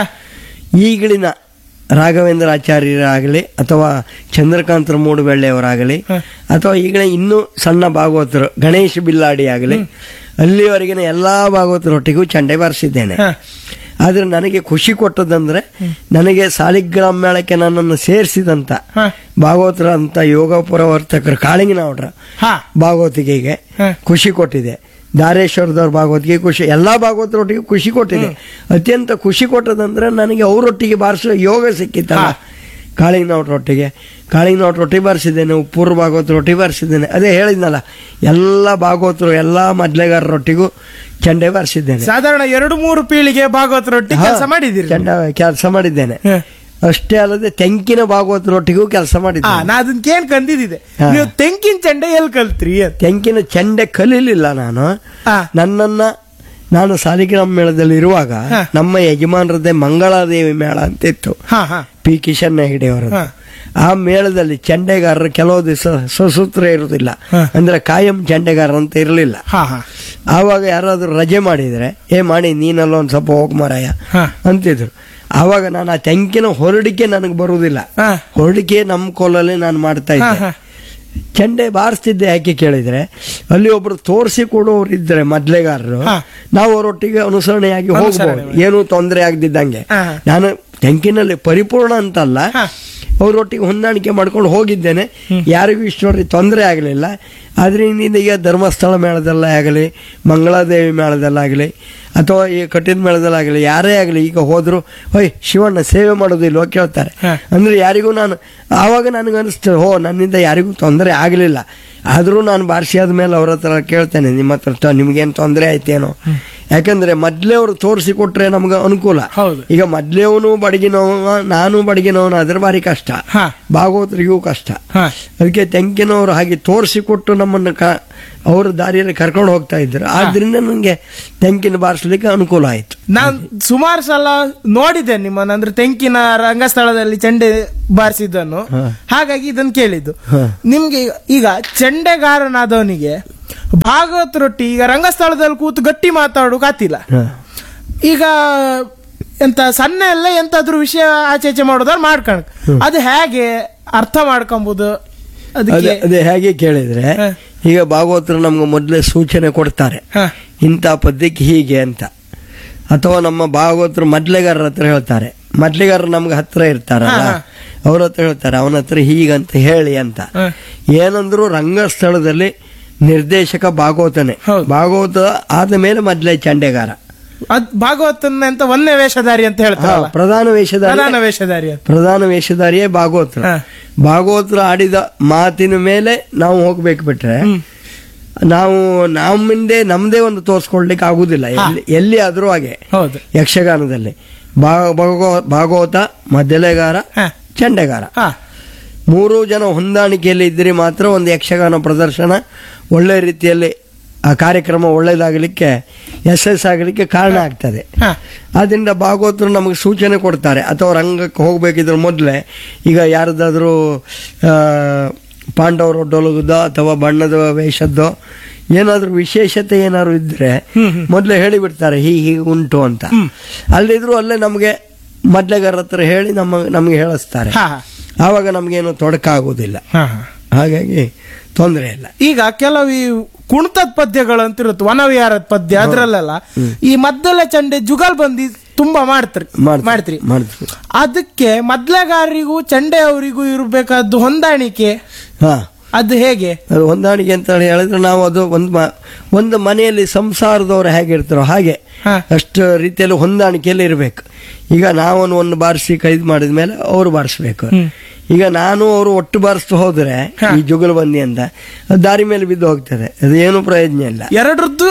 ಈಗಿನ ರಾಘವೇಂದ್ರ ಆಚಾರ್ಯರಾಗಲಿ ಅಥವಾ ಚಂದ್ರಕಾಂತ ಮೂಡುಬೆಳ್ಳೆಯವರಾಗಲಿ ಹ. ಅಥವಾ ಈಗಿನ ಇನ್ನೂ ಸಣ್ಣ ಭಾಗವತರು ಗಣೇಶ ಬಿಲ್ಲಾಡಿ ಆಗಲಿ, ಅಲ್ಲಿವರೆಗಿನ ಎಲ್ಲಾ ಭಾಗವತರೊಟ್ಟಿಗೂ ಚಂಡೆ ಬಾರಿಸಿದ್ದೇನೆ. ಹ. ಆದ್ರೆ ನನಗೆ ಖುಷಿ ಕೊಟ್ಟದಂದ್ರೆ, ನನಗೆ ಸಾಲಿಗ್ರಾಮ ಮೇಳಕ್ಕೆ ನನ್ನನ್ನು ಸೇರಿಸಿದಂತ ಹ. ಭಾಗವತರ ಅಂತ ಯೋಗ ಪ್ರವರ್ತಕರು ಕಾಳಿಂಗನವರ ಹ. ಭಾಗವತಿಕೆಗೆ ಹ. ಖುಷಿ ಕೊಟ್ಟಿದೆ. ದಾರೇಶ್ವರದವ್ರ ಭಾಗವತಿಗೆ ಖುಷಿ, ಎಲ್ಲಾ ಭಾಗವತರೊಟ್ಟಿಗೆ ಖುಷಿ ಕೊಟ್ಟಿದೆ. ಅತ್ಯಂತ ಖುಷಿ ಕೊಟ್ಟದಂದ್ರೆ ನನಗೆ ಅವರೊಟ್ಟಿಗೆ ಬಾರಿಸೋ ಯೋಗ ಸಿಕ್ಕಿತ್ತಲ್ಲ. ಕಾಳಿಂಗನವರೊಟ್ಟಿಗೆ ಕಾಳಿಂಗನವರೊಟ್ಟಿಗೆ ಬಾರಿಸಿದ್ದೇನೆ, ಉಪ್ಪೂರು ಭಾಗವತರೊಟ್ಟಿಗೆ ಬಾರಿಸಿದ್ದೇನೆ. ಅದೇ ಹೇಳಿದ್ನಲ್ಲ, ಎಲ್ಲ ಭಾಗವತರು ಎಲ್ಲಾ ಮದ್ಲೆಗಾರರೊಟ್ಟಿಗೂ ಚಂಡೆ ಬಾರಿಸಿದ್ದೇನೆ. ಸಾಧಾರಣ ಎರಡು ಮೂರು ಪೀಳಿಗೆ ಭಾಗವತರೊಟ್ಟಿಗೆ ಕೆಲಸ ಮಾಡಿದ್ದೀರಿ. ಚಂಡ ಕೆಲಸ ಮಾಡಿದ್ದೇನೆ. ಹ. ಅಷ್ಟೇ ಅಲ್ಲದೆ ತೆಂಕಿನ ಭಾಗವತರೊಟ್ಟಿಗೂ ಕೆಲಸ ಆ, ಮಾಡಿದ್ದೇನೆ. ನಾ ಅದನ್ನ ಕೇನ್ ಕಂದಿದ್ದೆ. ಹಾ. ನೀವು ತೆಂಕಿನ ಚಂಡೆ ಎಲ್ಲಿ ಕಲ್ತ್ರಿ ಅಂತ? ತೆಂಕಿನ ಚಂಡೆ ಕಲೀಲಿಲ್ಲ ನಾನು. ಆ. ನನ್ನನ್ನ ನಾನು ಸಾಲಿಗ್ರಾಮ ಮೇಳದಲ್ಲಿ ಇರುವಾಗ ಹಾ. ನಮ್ಮ ಯಜಮಾನರದ್ದೇ ಮಂಗಳಾದೇವಿ ಮೇಳ ಅಂತ ಇತ್ತು, ಹಾ, ಹಾ. ಪಿ ಕಿಶನ್ ಹೆಗಡೆ ಅವರದ್ದು. ಹಾ. ಆ ಮೇಳದಲ್ಲಿ ಚಂಡೆಗಾರರು ಕೆಲವು ದಿವಸ ಸಸೂತ್ರ ಇರುವುದಿಲ್ಲ, ಹಾ. ಅಂದ್ರೆ ಕಾಯಂ ಚಂಡೆಗಾರ ಅಂತ ಇರಲಿಲ್ಲ. ಹಾ, ಹಾ. ಆವಾಗ ಯಾರಾದ್ರೂ ರಜೆ ಮಾಡಿದ್ರೆ, ಏ ಮಾಡಿ ನೀನಲ್ಲ ಒಂದ್ ಸ್ವಲ್ಪ ಹೋಗ್ ಮಾರಾಯ ಹಾ. ಅಂತಿದ್ರು. ಆವಾಗ ನಾನು ಆ ತೆಂಕಿನ ಹೊರಡಿಕೆ ನನಗೆ ಬರುವುದಿಲ್ಲ. ಹಾ. ಹೊರಡಿಕೆ ನಮ್ಮ ಕೋಲಲ್ಲಿ ನಾನು ಮಾಡ್ತಾ ಹಾ, ಇದ್ದೆ. ಹಾ. ಚಂಡೆ ಬಾರಿಸ್ತಿದ್ದೆ. ಯಾಕೆ ಕೇಳಿದ್ರೆ, ಅಲ್ಲಿ ಒಬ್ರು ತೋರಿಸಿ ಕೊಡೋರು ಇದ್ರೆ ಮದ್ಲೆಗಾರರು, ಹಾ. ನಾವು ಅವರೊಟ್ಟಿಗೆ ಅನುಸರಣೆಯಾಗಿ ಅನುಸರಣೆ ಹೋಗ್ಬೋದು, ಏನೂ ತೊಂದರೆ ಆಗದಿದ್ದಂಗೆ. ಹಾ. ನಾನು ತೆಂಕಿನಲ್ಲಿ ಪರಿಪೂರ್ಣ ಅಂತಲ್ಲ, ಹಾ. ಅವರೊಟ್ಟಿಗೆ ಹೊಂದಾಣಿಕೆ ಮಾಡ್ಕೊಂಡು ಹೋಗಿದ್ದೇನೆ. ಯಾರಿಗೂ ಇಷ್ಟೊಂದು ತೊಂದರೆ ಆಗಲಿಲ್ಲ. ಆದ್ರಿಂದ ಈಗ ಧರ್ಮಸ್ಥಳ ಮೇಳದಲ್ಲೇ ಆಗಲಿ, ಮಂಗಳಾದೇವಿ ಮೇಳದಲ್ಲಾಗಲಿ, ಅಥವಾ ಈ ಕಠಿಣ ಮೇಳದಲ್ಲಾಗಲಿ, ಯಾರೇ ಆಗಲಿ ಈಗ ಹೋದ್ರು ಹೊಯ್ ಶಿವಣ್ಣ ಸೇವೆ ಮಾಡೋದಿಲ್ವೋ ಕೇಳ್ತಾರೆ. ಅಂದ್ರೆ ಯಾರಿಗೂ ನಾನು ಆವಾಗ ನನಗೆ ಅನಿಸ್ತೇವೆ, ಹೋ ನನ್ನಿಂದ ಯಾರಿಗೂ ತೊಂದರೆ ಆಗಲಿಲ್ಲ. ಆದರೂ ನಾನು ಬಾರಿಸಿ ಆದ್ಮೇಲೆ ಅವ್ರ ಹತ್ರ ಕೇಳ್ತೇನೆ, ನಿಮ್ಮ ಹತ್ರ ನಿಮ್ಗೇನು ತೊಂದರೆ ಆಯ್ತೇನೋ. ಯಾಕಂದ್ರೆ ಮೊದ್ಲೇ ಅವರು ತೋರಿಸಿ ಕೊಟ್ರೆ ನಮ್ಗೆ ಅನುಕೂಲ. ಈಗ ಮೊದ್ಲೇವನು ಬಡಗಿನವ, ನಾನು ಬಡಗಿನವನು, ಅದ್ರ ಬಾರಿ ಕಷ್ಟ, ಭಾಗವತರಿಗೂ ಕಷ್ಟ. ಅದಕ್ಕೆ ತೆಂಕಿನವರು ಹಾಗೆ ತೋರಿಸಿ ಕೊಟ್ಟು ನಮ್ಮನ್ನು ಅವ್ರ ದಾರಿಯಲ್ಲಿ ಕರ್ಕೊಂಡು ಹೋಗ್ತಾ ಇದ್ರು. ಆದ್ರಿಂದ ನಂಗೆ ತೆಂಕಿನ ಬಾರಿಸ್ಲಿಕ್ಕೆ ಅನುಕೂಲ ಆಯ್ತು. ನಾನ್ ಸುಮಾರು ಸಲ ನೋಡಿದ್ದೇನೆ ನಿಮ್ಮನ್ನ, ಅಂದ್ರೆ ತೆಂಕಿನ ರಂಗಸ್ಥಳದಲ್ಲಿ ಚೆಂಡೆ ಬಾರಿಸಿದ್ದನ್ನು, ಹಾಗಾಗಿ ಇದನ್ನು ಕೇಳಿದ್ದು. ನಿಮ್ಗೆ ಈಗ ಚೆಂಡೆಗಾರನಾದವನಿಗೆ ಭಾಗವತರೊಟ್ಟಿ ಈಗ ರಂಗಸ್ಥಳದಲ್ಲಿ ಕೂತು ಗಟ್ಟಿ ಮಾತಾಡೋಕಾತಿಲ್ಲ. ಈಗ ಎಂತ ಸಣ್ಣ ಎಲ್ಲ ಎಂತಾದ್ರೂ ವಿಷಯ ಆಚೆ ಈಚೆ ಮಾಡೋದಾದ್ರೆ ಮಾಡ್ಕೊಂಡ್, ಅದು ಹೇಗೆ ಅರ್ಥ ಮಾಡ್ಕೊಂಬುದು? ಅದೇ ಹೇಗೆ ಕೇಳಿದ್ರೆ, ಈಗ ಭಾಗವತರು ನಮ್ಗೆ ಮೊದಲೇ ಸೂಚನೆ ಕೊಡ್ತಾರೆ, ಇಂಥ ಪದ್ಯಕ್ಕೆ ಹೀಗೆ ಅಂತ. ಅಥವಾ ನಮ್ಮ ಭಾಗವತರು ಮದ್ಲೆಗಾರರ ಹತ್ರ ಹೇಳ್ತಾರೆ, ಮದ್ಲೆಗಾರರು ನಮ್ಗೆ ಹತ್ರ ಇರ್ತಾರಲ್ಲ, ಅವ್ರ ಹತ್ರ ಹೇಳ್ತಾರೆ ಅವನ ಹತ್ರ ಹೀಗಂತ ಹೇಳಿ ಅಂತ. ಏನಂದ್ರು ರಂಗಸ್ಥಳದಲ್ಲಿ ನಿರ್ದೇಶಕ ಭಾಗವತನೇ, ಭಾಗವತ ಆದ ಮೇಲೆ ಮೊದಲೇ ಚಂಡೆಗಾರ. ಭಾಗವತನ ಅಂತ ಒಂದೇ ವೇಷಧಾರಿ ಅಂತ ಹೇಳ್ತಾರೆ, ಪ್ರಧಾನ ವೇಷಧಾರಿ, ಪ್ರಧಾನ ವೇಷಧಾರಿ ಪ್ರಧಾನ ವೇಷಧಾರಿಯೇ ಭಾಗವತರು. ಭಾಗವತರು ಆಡಿದ ಮಾತಿನ ಮೇಲೆ ನಾವು ಹೋಗ್ಬೇಕು, ಬಿಟ್ರೆ ನಾವು ನಮ್ಮಿಂದೆ ನಮ್ದೇ ಒಂದು ತೋರ್ಸ್ಕೊಳ್ಲಿಕ್ಕೆ ಆಗುದಿಲ್ಲ. ಎಲ್ಲಿ ಆದ್ರೂ ಹಾಗೆ ಯಕ್ಷಗಾನದಲ್ಲಿ ಭಾಗವತ, ಮದ್ದಲೆಗಾರ, ಚಂಡೆಗಾರ ಮೂರು ಜನ ಹೊಂದಾಣಿಕೆಯಲ್ಲಿ ಇದ್ದರೆ ಮಾತ್ರ ಒಂದು ಯಕ್ಷಗಾನ ಪ್ರದರ್ಶನ ಒಳ್ಳೆ ರೀತಿಯಲ್ಲಿ ಆ ಕಾರ್ಯಕ್ರಮ ಒಳ್ಳೇದಾಗಲಿಕ್ಕೆ, ಯಶಸ್ ಆಗಲಿಕ್ಕೆ ಕಾರಣ ಆಗ್ತದೆ. ಆದ್ರಿಂದ ಭಾಗವತರು ನಮಗೆ ಸೂಚನೆ ಕೊಡ್ತಾರೆ. ಅಥವಾ ರಂಗಕ್ಕೆ ಹೋಗ್ಬೇಕಿದ್ರ ಮೊದಲೇ ಈಗ ಯಾರದಾದ್ರೂ ಪಾಂಡವರು ಡೊಲಗುದ ಅಥವಾ ಬಣ್ಣದ ವೇಷದ್ದೋ ಏನಾದ್ರೂ ವಿಶೇಷತೆ ಏನಾದ್ರು ಇದ್ರೆ ಮೊದಲೇ ಹೇಳಿಬಿಡ್ತಾರೆ, ಹೀಗೆ ಹೀಗೆ ಉಂಟು ಅಂತ. ಅಲ್ಲಿದ್ರು ಅಲ್ಲೇ ನಮಗೆ ಮದ್ಲೆಗಾರ ಹತ್ರ ಹೇಳಿ ನಮ್ಮ ನಮ್ಗೆ ಹೇಳಿಸ್ತಾರೆ. ಆವಾಗ ನಮ್ಗೇನು ತೊಡಕಾಗುವುದಿಲ್ಲ, ಹಾಗಾಗಿ ತೊಂದರೆ ಇಲ್ಲ. ಈಗ ಕೆಲವು ಕುಣಿತದ ಪದ್ಯಗಳು ಅಂತ ಇರುತ್ತೆ, ವನವಿಹಾರದ ಪದ್ಯ, ಅದ್ರಲ್ಲೆಲ್ಲ ಈ ಮದ್ದಲೆ ಚಂಡೆ ಜುಗಲ್ ಬಂದಿ ತುಂಬಾ ಮಾಡ್ತಾರೆ ಮಾಡ್ತೀರಿ. ಅದಕ್ಕೆ ಮದ್ಲೆಗಾರರಿಗೂ ಚಂಡೆ ಅವರಿಗೂ ಇರಬೇಕಾದ್ದು ಹೊಂದಾಣಿಕೆ, ಅದು ಹೇಗೆ? ಅದು ಹೊಂದಾಣಿಕೆ ಅಂತ ಹೇಳಿದ್ರೆ ನಾವು ಅದು ಒಂದು ಒಂದು ಮನೆಯಲ್ಲಿ ಸಂಸಾರದವ್ರು ಹೇಗಿರ್ತಾರೋ ಹಾಗೆ ಅಷ್ಟು ರೀತಿಯಲ್ಲಿ ಹೊಂದಾಣಿಕೆಯಲ್ಲಿ ಇರಬೇಕು. ಈಗ ನಾವೊಂದು ಒಂದು ಬಾರಿಸಿ ಕೈದು ಮಾಡಿದ ಮೇಲೆ ಅವರು ಬಾರಿಸ್ಬೇಕು. ಈಗ ನಾನು ಅವರು ಒಟ್ಟು ಬಾರಿಸ್ತು ಹೋದ್ರೆ ಈ ಜುಗಲ್ ಬಂದಿ ಅಂತ ದಾರಿ ಮೇಲೆ ಬಿದ್ದು ಹೋಗ್ತದೆ, ಅದು ಏನು ಪ್ರಯೋಜನ ಇಲ್ಲ, ಎರಡರದ್ದು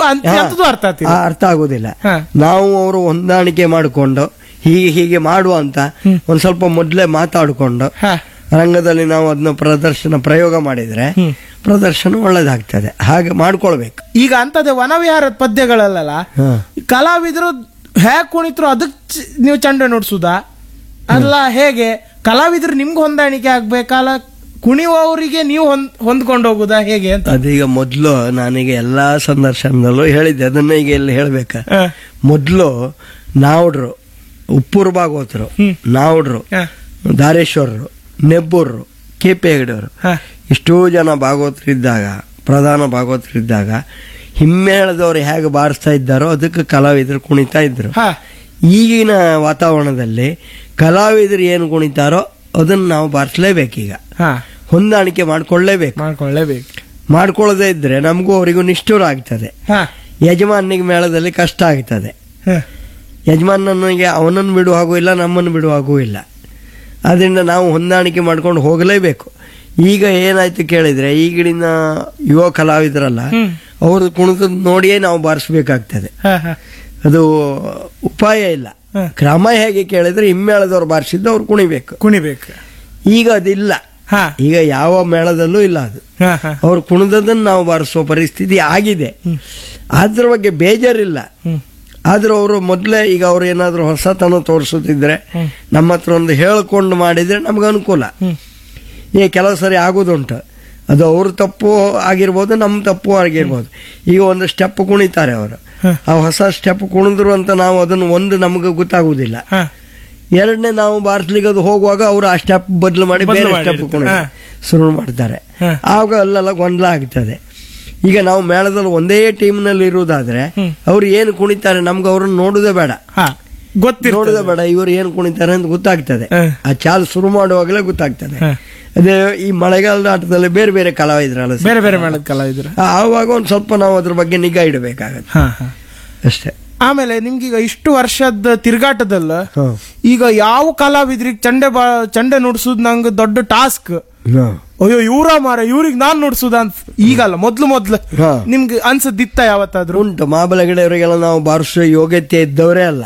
ಅರ್ಥ ಆಗುದಿಲ್ಲ. ನಾವು ಅವರು ಹೊಂದಾಣಿಕೆ ಮಾಡಿಕೊಂಡು ಹೀಗೆ ಹೀಗೆ ಮಾಡುವ ಅಂತ ಒಂದ್ ಸ್ವಲ್ಪ ಮೊದಲೇ ಮಾತಾಡಿಕೊಂಡು ರಂಗದಲ್ಲಿ ನಾವು ಅದನ್ನ ಪ್ರದರ್ಶನ ಪ್ರಯೋಗ ಮಾಡಿದ್ರೆ ಪ್ರದರ್ಶನ ಒಳ್ಳೇದಾಗ್ತದೆ. ಹಾಗೆ ಮಾಡ್ಕೊಳ್ಬೇಕು. ಈಗ ಅಂತದೇ ವನವಿಹಾರದ ಪದ್ಯಗಳಲ್ಲ, ಕಲಾವಿದರು ಹೇಗೆ ಕುಣಿತರು ಅದಕ್ಕೆ ನೀವು ಚಂಡೆ ನುಡ್ಸುದಾ ಅಲ್ಲ ಹೇಗೆ? ಕಲಾವಿದರು ನಿಮ್ಗೆ ಹೊಂದಾಣಿಕೆ ಆಗ್ಬೇಕಲ್ಲ, ಕುಣಿಯುವವರಿಗೆ ನೀವು ಹೊಂದ್ ಹೊಂದ್ಕೊಂಡು ಹೋಗುದಾ ಹೇಗೆ ಅಂತ? ಅದೀಗ ಮೊದ್ಲು ನಾನೀಗ ಎಲ್ಲಾ ಸಂದರ್ಶನದಲ್ಲೂ ಹೇಳಿದ್ದೆ, ಅದನ್ನ ಈಗ ಎಲ್ಲಿ ಹೇಳ್ಬೇಕ. ಮೊದ್ಲು ನಾವುಡ್ರು, ಉಪ್ಪೂರು ಭಾಗವತರು, ನಾವುಡ್ರು, ದಾರೇಶ್ವರರು, ನೆಬ್ಬೂರರು, ಕೆ ಪಿ ಹೆಗಡೆಯವರು, ಇಷ್ಟೋ ಜನ ಭಾಗವತರಿದ್ದಾಗ, ಪ್ರಧಾನ ಭಾಗವತರಿದ್ದಾಗ ಹಿಮ್ಮೇಳದವ್ರು ಹೇಗೆ ಬಾರಿಸ್ತಾ ಇದ್ದಾರೋ ಅದಕ್ಕೆ ಕಲಾವಿದರು ಕುಣಿತಾ ಇದ್ರು. ಈಗಿನ ವಾತಾವರಣದಲ್ಲಿ ಕಲಾವಿದರು ಏನು ಕುಣಿತಾರೋ ಅದನ್ನ ನಾವು ಬಾರಿಸಲೇಬೇಕೀಗ, ಹೊಂದಾಣಿಕೆ ಮಾಡ್ಕೊಳ್ಳೇಬೇಕು. ಮಾಡ್ಕೊಳ್ಳೇಬೇಕು ಮಾಡ್ಕೊಳ್ಳದೆ ಇದ್ರೆ ನಮಗೂ ಅವರಿಗೂ ನಿಷ್ಠುರ ಆಗ್ತದೆ. ಯಜಮಾನಿಗೆ ಮೇಳದಲ್ಲಿ ಕಷ್ಟ ಆಗ್ತದೆ. ಯಜಮಾನನಿಗೆ ಅವನನ್ನು ಬಿಡುವ ಹಾಗೂ ಇಲ್ಲ, ನಮ್ಮನ್ನು ಬಿಡುವ ಹಾಗೂ ಇಲ್ಲ. ಅದರಿಂದ ನಾವು ಹೊಂದಾಣಿಕೆ ಮಾಡ್ಕೊಂಡು ಹೋಗಲೇಬೇಕು. ಈಗ ಏನಾಯ್ತು ಕೇಳಿದ್ರೆ, ಈಗಿನ ಯುವ ಕಲಾವಿದರಲ್ಲ, ಅವರು ಕುಣಿತ ನೋಡಿಯೇ ನಾವು ಬಾರಿಸಬೇಕಾಗ್ತದೆ. ಅದು ಉಪಾಯ ಇಲ್ಲ. ಕ್ರಮ ಹೇಗೆ ಕೇಳಿದ್ರೆ, ಹಿಮ್ಮೇಳದವ್ರು ಬಾರಿಸಿದ್ದು ಅವ್ರು ಕುಣಿಬೇಕು ಕುಣಿಬೇಕು ಈಗ ಅದಿಲ್ಲ. ಈಗ ಯಾವ ಮೇಳದಲ್ಲೂ ಇಲ್ಲ ಅದು. ಅವ್ರು ಕುಣಿದದನ್ನು ನಾವು ಬಾರಿಸುವ ಪರಿಸ್ಥಿತಿ ಆಗಿದೆ. ಅದ್ರ ಬಗ್ಗೆ ಬೇಜಾರಿಲ್ಲ. ಆದ್ರೂ ಅವರು ಮೊದಲೇ ಈಗ ಅವ್ರು ಏನಾದ್ರು ಹೊಸತನ ತೋರಿಸುತ್ತಿದ್ರೆ ನಮ್ಮ ಹತ್ರ ಒಂದು ಹೇಳ್ಕೊಂಡು ಮಾಡಿದ್ರೆ ನಮ್ಗೆ ಅನುಕೂಲ. ಈಗ ಕೆಲವು ಸರಿ ಆಗೋದುಂಟು, ಅದು ಅವ್ರ ತಪ್ಪು ಆಗಿರ್ಬೋದು, ನಮ್ಮ ತಪ್ಪು ಆಗಿರ್ಬೋದು. ಈಗ ಒಂದು ಸ್ಟೆಪ್ ಕುಣಿತಾರೆ ಅವರು, ಆ ಹೊಸ ಸ್ಟೆಪ್ ಕುಣಿದ್ರು ಅಂತ ನಾವು ಅದನ್ನು ಒಂದು ನಮ್ಗೆ ಗೊತ್ತಾಗುದಿಲ್ಲ. ಎರಡನೇ ನಾವು ಬಾರಿಸ್ಲಿಕ್ಕೆ ಅದು ಹೋಗುವಾಗ ಅವರು ಆ ಸ್ಟೆಪ್ ಬದಲು ಮಾಡಿ ಬೇರೆ ಸ್ಟೆಪ್ ಕುಣಿ ಶುರು ಮಾಡ್ತಾರೆ. ಆಗ ಅಲ್ಲೆಲ್ಲ ಗೊಂದಲ ಆಗ್ತದೆ. ಈಗ ನಾವು ಮೇಳದಲ್ಲಿ ಒಂದೇ ಟೀಮ್ ನಲ್ಲಿ ಇರುವುದಾದ್ರೆ ಅವ್ರು ಏನು ಕುಣಿತಾರೆ ನಮ್ಗೆ ಅವ್ರನ್ನ ನೋಡುದೇ ಬೇಡ, ಗೊತ್ತಿರ್ತದೆ. ನೋಡಿದ ಬೇಡ ಇವರು ಏನ್ ಕುಣಿತಾರೆ ಅಂತ ಗೊತ್ತಾಗ್ತದೆ. ಹ. ಆ ಚಾಲ್ ಶುರು ಮಾಡುವಾಗಲೇ ಗೊತ್ತಾಗ್ತದೆ. ಹ. ಅದೇ ಈ ಮಳೆಗಾಲದ ಆಟದಲ್ಲಿ ಬೇರೆ ಬೇರೆ ಕಲಾವಿದ್ರಲ್ಲ, ಬೇರೆ ಬೇರೆ ಮೇಳದ ಕಲಾವಿದ್ರು. ಆವಾಗ ಒಂದ್ ಸ್ವಲ್ಪ ನಾವು ಅದ್ರ ಬಗ್ಗೆ ನಿಗಾ ಇಡಬೇಕಾಗತ್ತೆ ಹಾ ಹಾ ಅಷ್ಟೇ. ಆಮೇಲೆ ನಿಮ್ಗೀಗ ಇಷ್ಟು ವರ್ಷದ ತಿರುಗಾಟದಲ್ಲ ಹ. ಈಗ ಯಾವ ಕಲಾವಿದ್ರಿಗೆ ಚಂಡೆ ಬಾ ಚಂಡೆ ನುಡ್ಸುದ್ ನಂಗೆ ದೊಡ್ಡ ಟಾಸ್ಕ್. ಹ. ಅಯ್ಯೋ ಇವ್ರ ಮಾರ ಇವ್ರಿಗೆ ನಾನ್ ನುಡ್ಸುದ ಅಂತ ಈಗಲ್ಲ ಮೊದ್ಲು ಮೊದ್ಲು ಹಾ. ನಿಮ್ಗೆ ಅನ್ಸದಿತ್ತ ಯಾವತ್ತಾದ್ರು? ಉಂಟು. ಮಹಾಬಲ ಹೆಗಡೆಯವರಿಗೆಲ್ಲ ನಾವು ಬಾರಿಸುವ ಯೋಗ್ಯತೆ ಇದ್ದವರೇ ಅಲ್ಲ.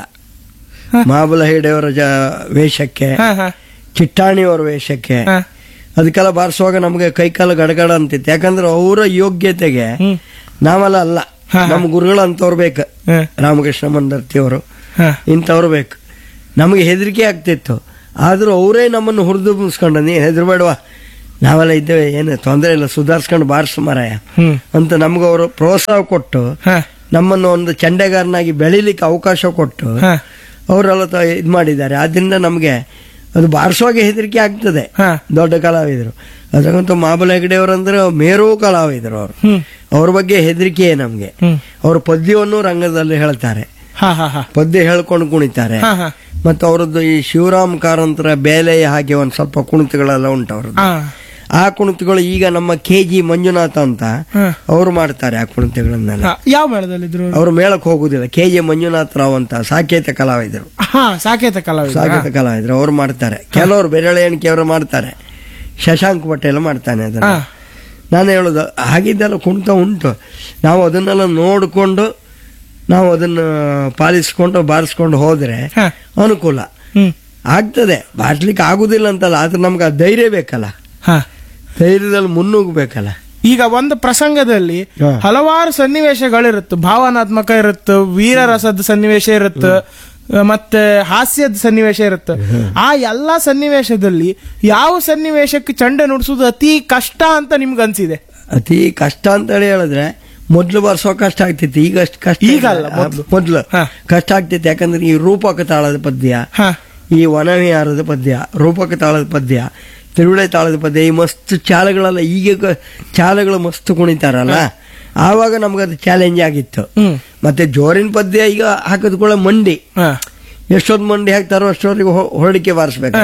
ಹ. ಮಹಾಬಲ ಹೆಗಡೆಯವರ ಜ ವೇಷಕ್ಕೆ, ಹಾ ಹಾ ಚಿಟ್ಟಾಣಿಯವರ ವೇಷಕ್ಕೆ ಹಾ. ಅದಕ್ಕೆಲ್ಲ ಬಾರಿಸುವಾಗ ನಮಗೆ ಕೈಕಾಲ ಗಡಗಡ ಅಂತಿತ್ತು. ಯಾಕಂದ್ರೆ ಅವರ ಯೋಗ್ಯತೆಗೆ ಹ್ಮ್. ನಾವೆಲ್ಲ ಅಲ್ಲ. ಹಾ. ನಮ್ಮ ಗುರುಗಳು ಅಂತವ್ರು ಬೇಕು. ಹ. ರಾಮಕೃಷ್ಣ ಮಂದರ್ತಿಯವರು ಹ. ಇಂಥವ್ರು ಬೇಕು. ನಮಗೆ ಹೆದರಿಕೆ ಆಗ್ತಿತ್ತು. ಆದ್ರೂ ಅವರೇ ನಮ್ಮನ್ನು ಹುರಿದು ಮುಗಿಸ್ಕೊಂಡು, ನೀ ಹೆದರ್ಬೇಡವಾ, ನಾವೆಲ್ಲ ಇದ್ದೇವೆ, ಏನು ತೊಂದರೆ ಇಲ್ಲ, ಸುಧಾರಿಸ್ಕೊಂಡು ಬಾರಿಸು ಮಾರಾಯ ಹ್ಮ್. ಅಂತ ನಮ್ಗೆ ಅವರು ಪ್ರೋತ್ಸಾಹ ಕೊಟ್ಟು ಹ. ನಮ್ಮನ್ನು ಒಂದು ಚಂಡೆಗಾರನಾಗಿ ಬೆಳಿಲಿಕ್ಕೆ ಅವಕಾಶ ಕೊಟ್ಟು ಹ. ಅವರೆಲ್ಲ ಇದು ಮಾಡಿದ್ದಾರೆ. ಆದ್ರಿಂದ ನಮಗೆ ಅದು ಬಾರಿಸುವಾಗ ಹೆದರಿಕೆ ಆಗ್ತದೆ. ಹ. ದೊಡ್ಡ ಕಲಾವಿದರು ಅದಕ್ಕಂತೂ ಮಹಾಬಲ ಹೆಗಡೆಯವರಂದ್ರೆ ಮೇರು ಕಲಾವಿದರು ಅವರು. ಹ್ಮ್. ಅವ್ರ ಬಗ್ಗೆ ಹೆದರಿಕೆ ನಮ್ಗೆ. ಹ್ಮ್. ಅವ್ರ ಪದ್ಯವನ್ನು ರಂಗದಲ್ಲಿ ಹೇಳ್ತಾರೆ, ಹಾ ಹಾ ಹಾ ಪದ್ಯ ಹೇಳ್ಕೊಂಡು ಕುಣಿತಾರೆ. ಹಾ ಹಾ ಮತ್ತು ಅವರದ್ದು ಈ ಶಿವರಾಮ್ ಕಾರಂತರ ಬೇಲೆಯ ಹಾಗೆ ಒಂದ್ ಸ್ವಲ್ಪ ಕುಣಿತಗಳೆಲ್ಲ ಉಂಟು ಅವ್ರದ್ದು. ಹಾ. ಆ ಕುಣಿತಗಳು ಈಗ ನಮ್ಮ ಕೆ ಜಿ ಮಂಜುನಾಥ ಅಂತ ಹ. ಅವರು ಮಾಡ್ತಾರೆ ಆ ಕುಣಿತಗಳನ್ನೆಲ್ಲ. ಹಾ. ಯಾವ ಮೇಳದಲ್ಲಿದ್ರು? ಅವರು ಮೇಳಕ್ಕೆ ಹೋಗುದಿಲ್ಲ. ಕೆ ಜೆ ಮಂಜುನಾಥ ರಾವ್ ಅಂತ ಸಾಕೇತ ಕಲಾವಿದರು, ಹಾ ಸಾಕೇತ ಕಲಾವಿದ. ಸಾಕೇತ ಕಲಾವಿದರು ಅವ್ರು ಮಾಡ್ತಾರೆ. ಕೆಲವರು ಬೆರಳೆ ಎಣಿಕೆ ಅವರು ಮಾಡ್ತಾರೆ. ಶಶಾಂಕ್ ಪಟೇಲ್ ಮಾಡ್ತಾನೆ ಅದನ್ನ. ಹಾ. ನಾನು ಹೇಳುದು ಹಾಗಿದ್ದೆಲ್ಲ ಕುಣಿತ ಉಂಟು. ನಾವು ಅದನ್ನೆಲ್ಲ ನೋಡಿಕೊಂಡು ನಾವು ಅದನ್ನ ಪಾಲಿಸ್ಕೊಂಡು ಬಾರಿಸ್ಕೊಂಡು ಹೋದ್ರೆ ಹ. ಅನುಕೂಲ ಹ್ಮ್. ಆಗ್ತದೆ. ಬಾರಿಸ್ಲಿಕ್ಕೆ ಆಗುದಿಲ್ಲ ಅಂತಲ್ಲ, ಆದ್ರೆ ನಮ್ಗೆ ಆ ಧೈರ್ಯ ಬೇಕಲ್ಲ, ಹಾ. ಧೈರ್ಯದಲ್ಲಿ ಮುನ್ನುಗ್ಬೇಕಲ್ಲ. ಈಗ ಒಂದು ಪ್ರಸಂಗದಲ್ಲಿ ಹಾ. ಹಲವಾರು ಸನ್ನಿವೇಶಗಳಿರುತ್ತೆ. ಭಾವನಾತ್ಮಕ ಇರುತ್ತೆ, ವೀರರಸದ ಸನ್ನಿವೇಶ ಇರುತ್ತೆ, ಮತ್ತೆ ಹಾಸ್ಯದ ಸನ್ನಿವೇಶ ಇರುತ್ತೆ. ಆ ಎಲ್ಲಾ ಸನ್ನಿವೇಶದಲ್ಲಿ ಯಾವ ಸನ್ನಿವೇಶಕ್ಕೆ ಚಂಡೆ ನುಡ್ಸುದು ಅತಿ ಕಷ್ಟ ಅಂತ ನಿಮ್ಗೆ ಅನ್ಸಿದೆ? ಅತಿ ಕಷ್ಟ ಅಂತ ಹೇಳಿ ಹೇಳಿದ್ರೆ ಮೊದ್ಲು ಬಾರಿಸೋ ಕಷ್ಟ ಆಗ್ತಿತ್ತು. ಈಗ ಅಷ್ಟು ಕಷ್ಟ ಈಗ ಅಲ್ಲ, ಮೊದ್ಲು. ಮೊದ್ಲು ಹಾ. ಕಷ್ಟ ಆಗ್ತಿತ್ತು. ಯಾಕಂದ್ರೆ ಈ ರೂಪಕ ತಾಳದ ಪದ್ಯ, ಹಾ. ಈ ವನವಿಹಾರದ ಪದ್ಯ, ರೂಪಕ ತಾಳದ ಪದ್ಯ, ತಿರುವಿಳೆ ತಾಳದ ಪದ್ಯ, ಈ ಮಸ್ತ್ ಚಾಲಗಳೆಲ್ಲ ಈಗ ಚಾಲಗಳು ಮಸ್ತ್ ಕುಣಿತಾರಲ್ಲ, ಆವಾಗ ನಮ್ಗದು ಚಾಲೆಂಜ್ ಆಗಿತ್ತು. ಹ್ಮ್. ಮತ್ತೆ ಜೋರಿನ ಪದ್ಯ ಈಗ ಹಾಕದ್ ಕೂಡ ಮಂಡಿ, ಹಾ. ಎಷ್ಟೊತ್ತು ಮಂಡಿ ಹಾಕ್ತಾರೋ ಅಷ್ಟೊತ್ತಿಗೆ ಹೊರಡಿಕೆ ಬಾರಿಸ್ಬೇಕು.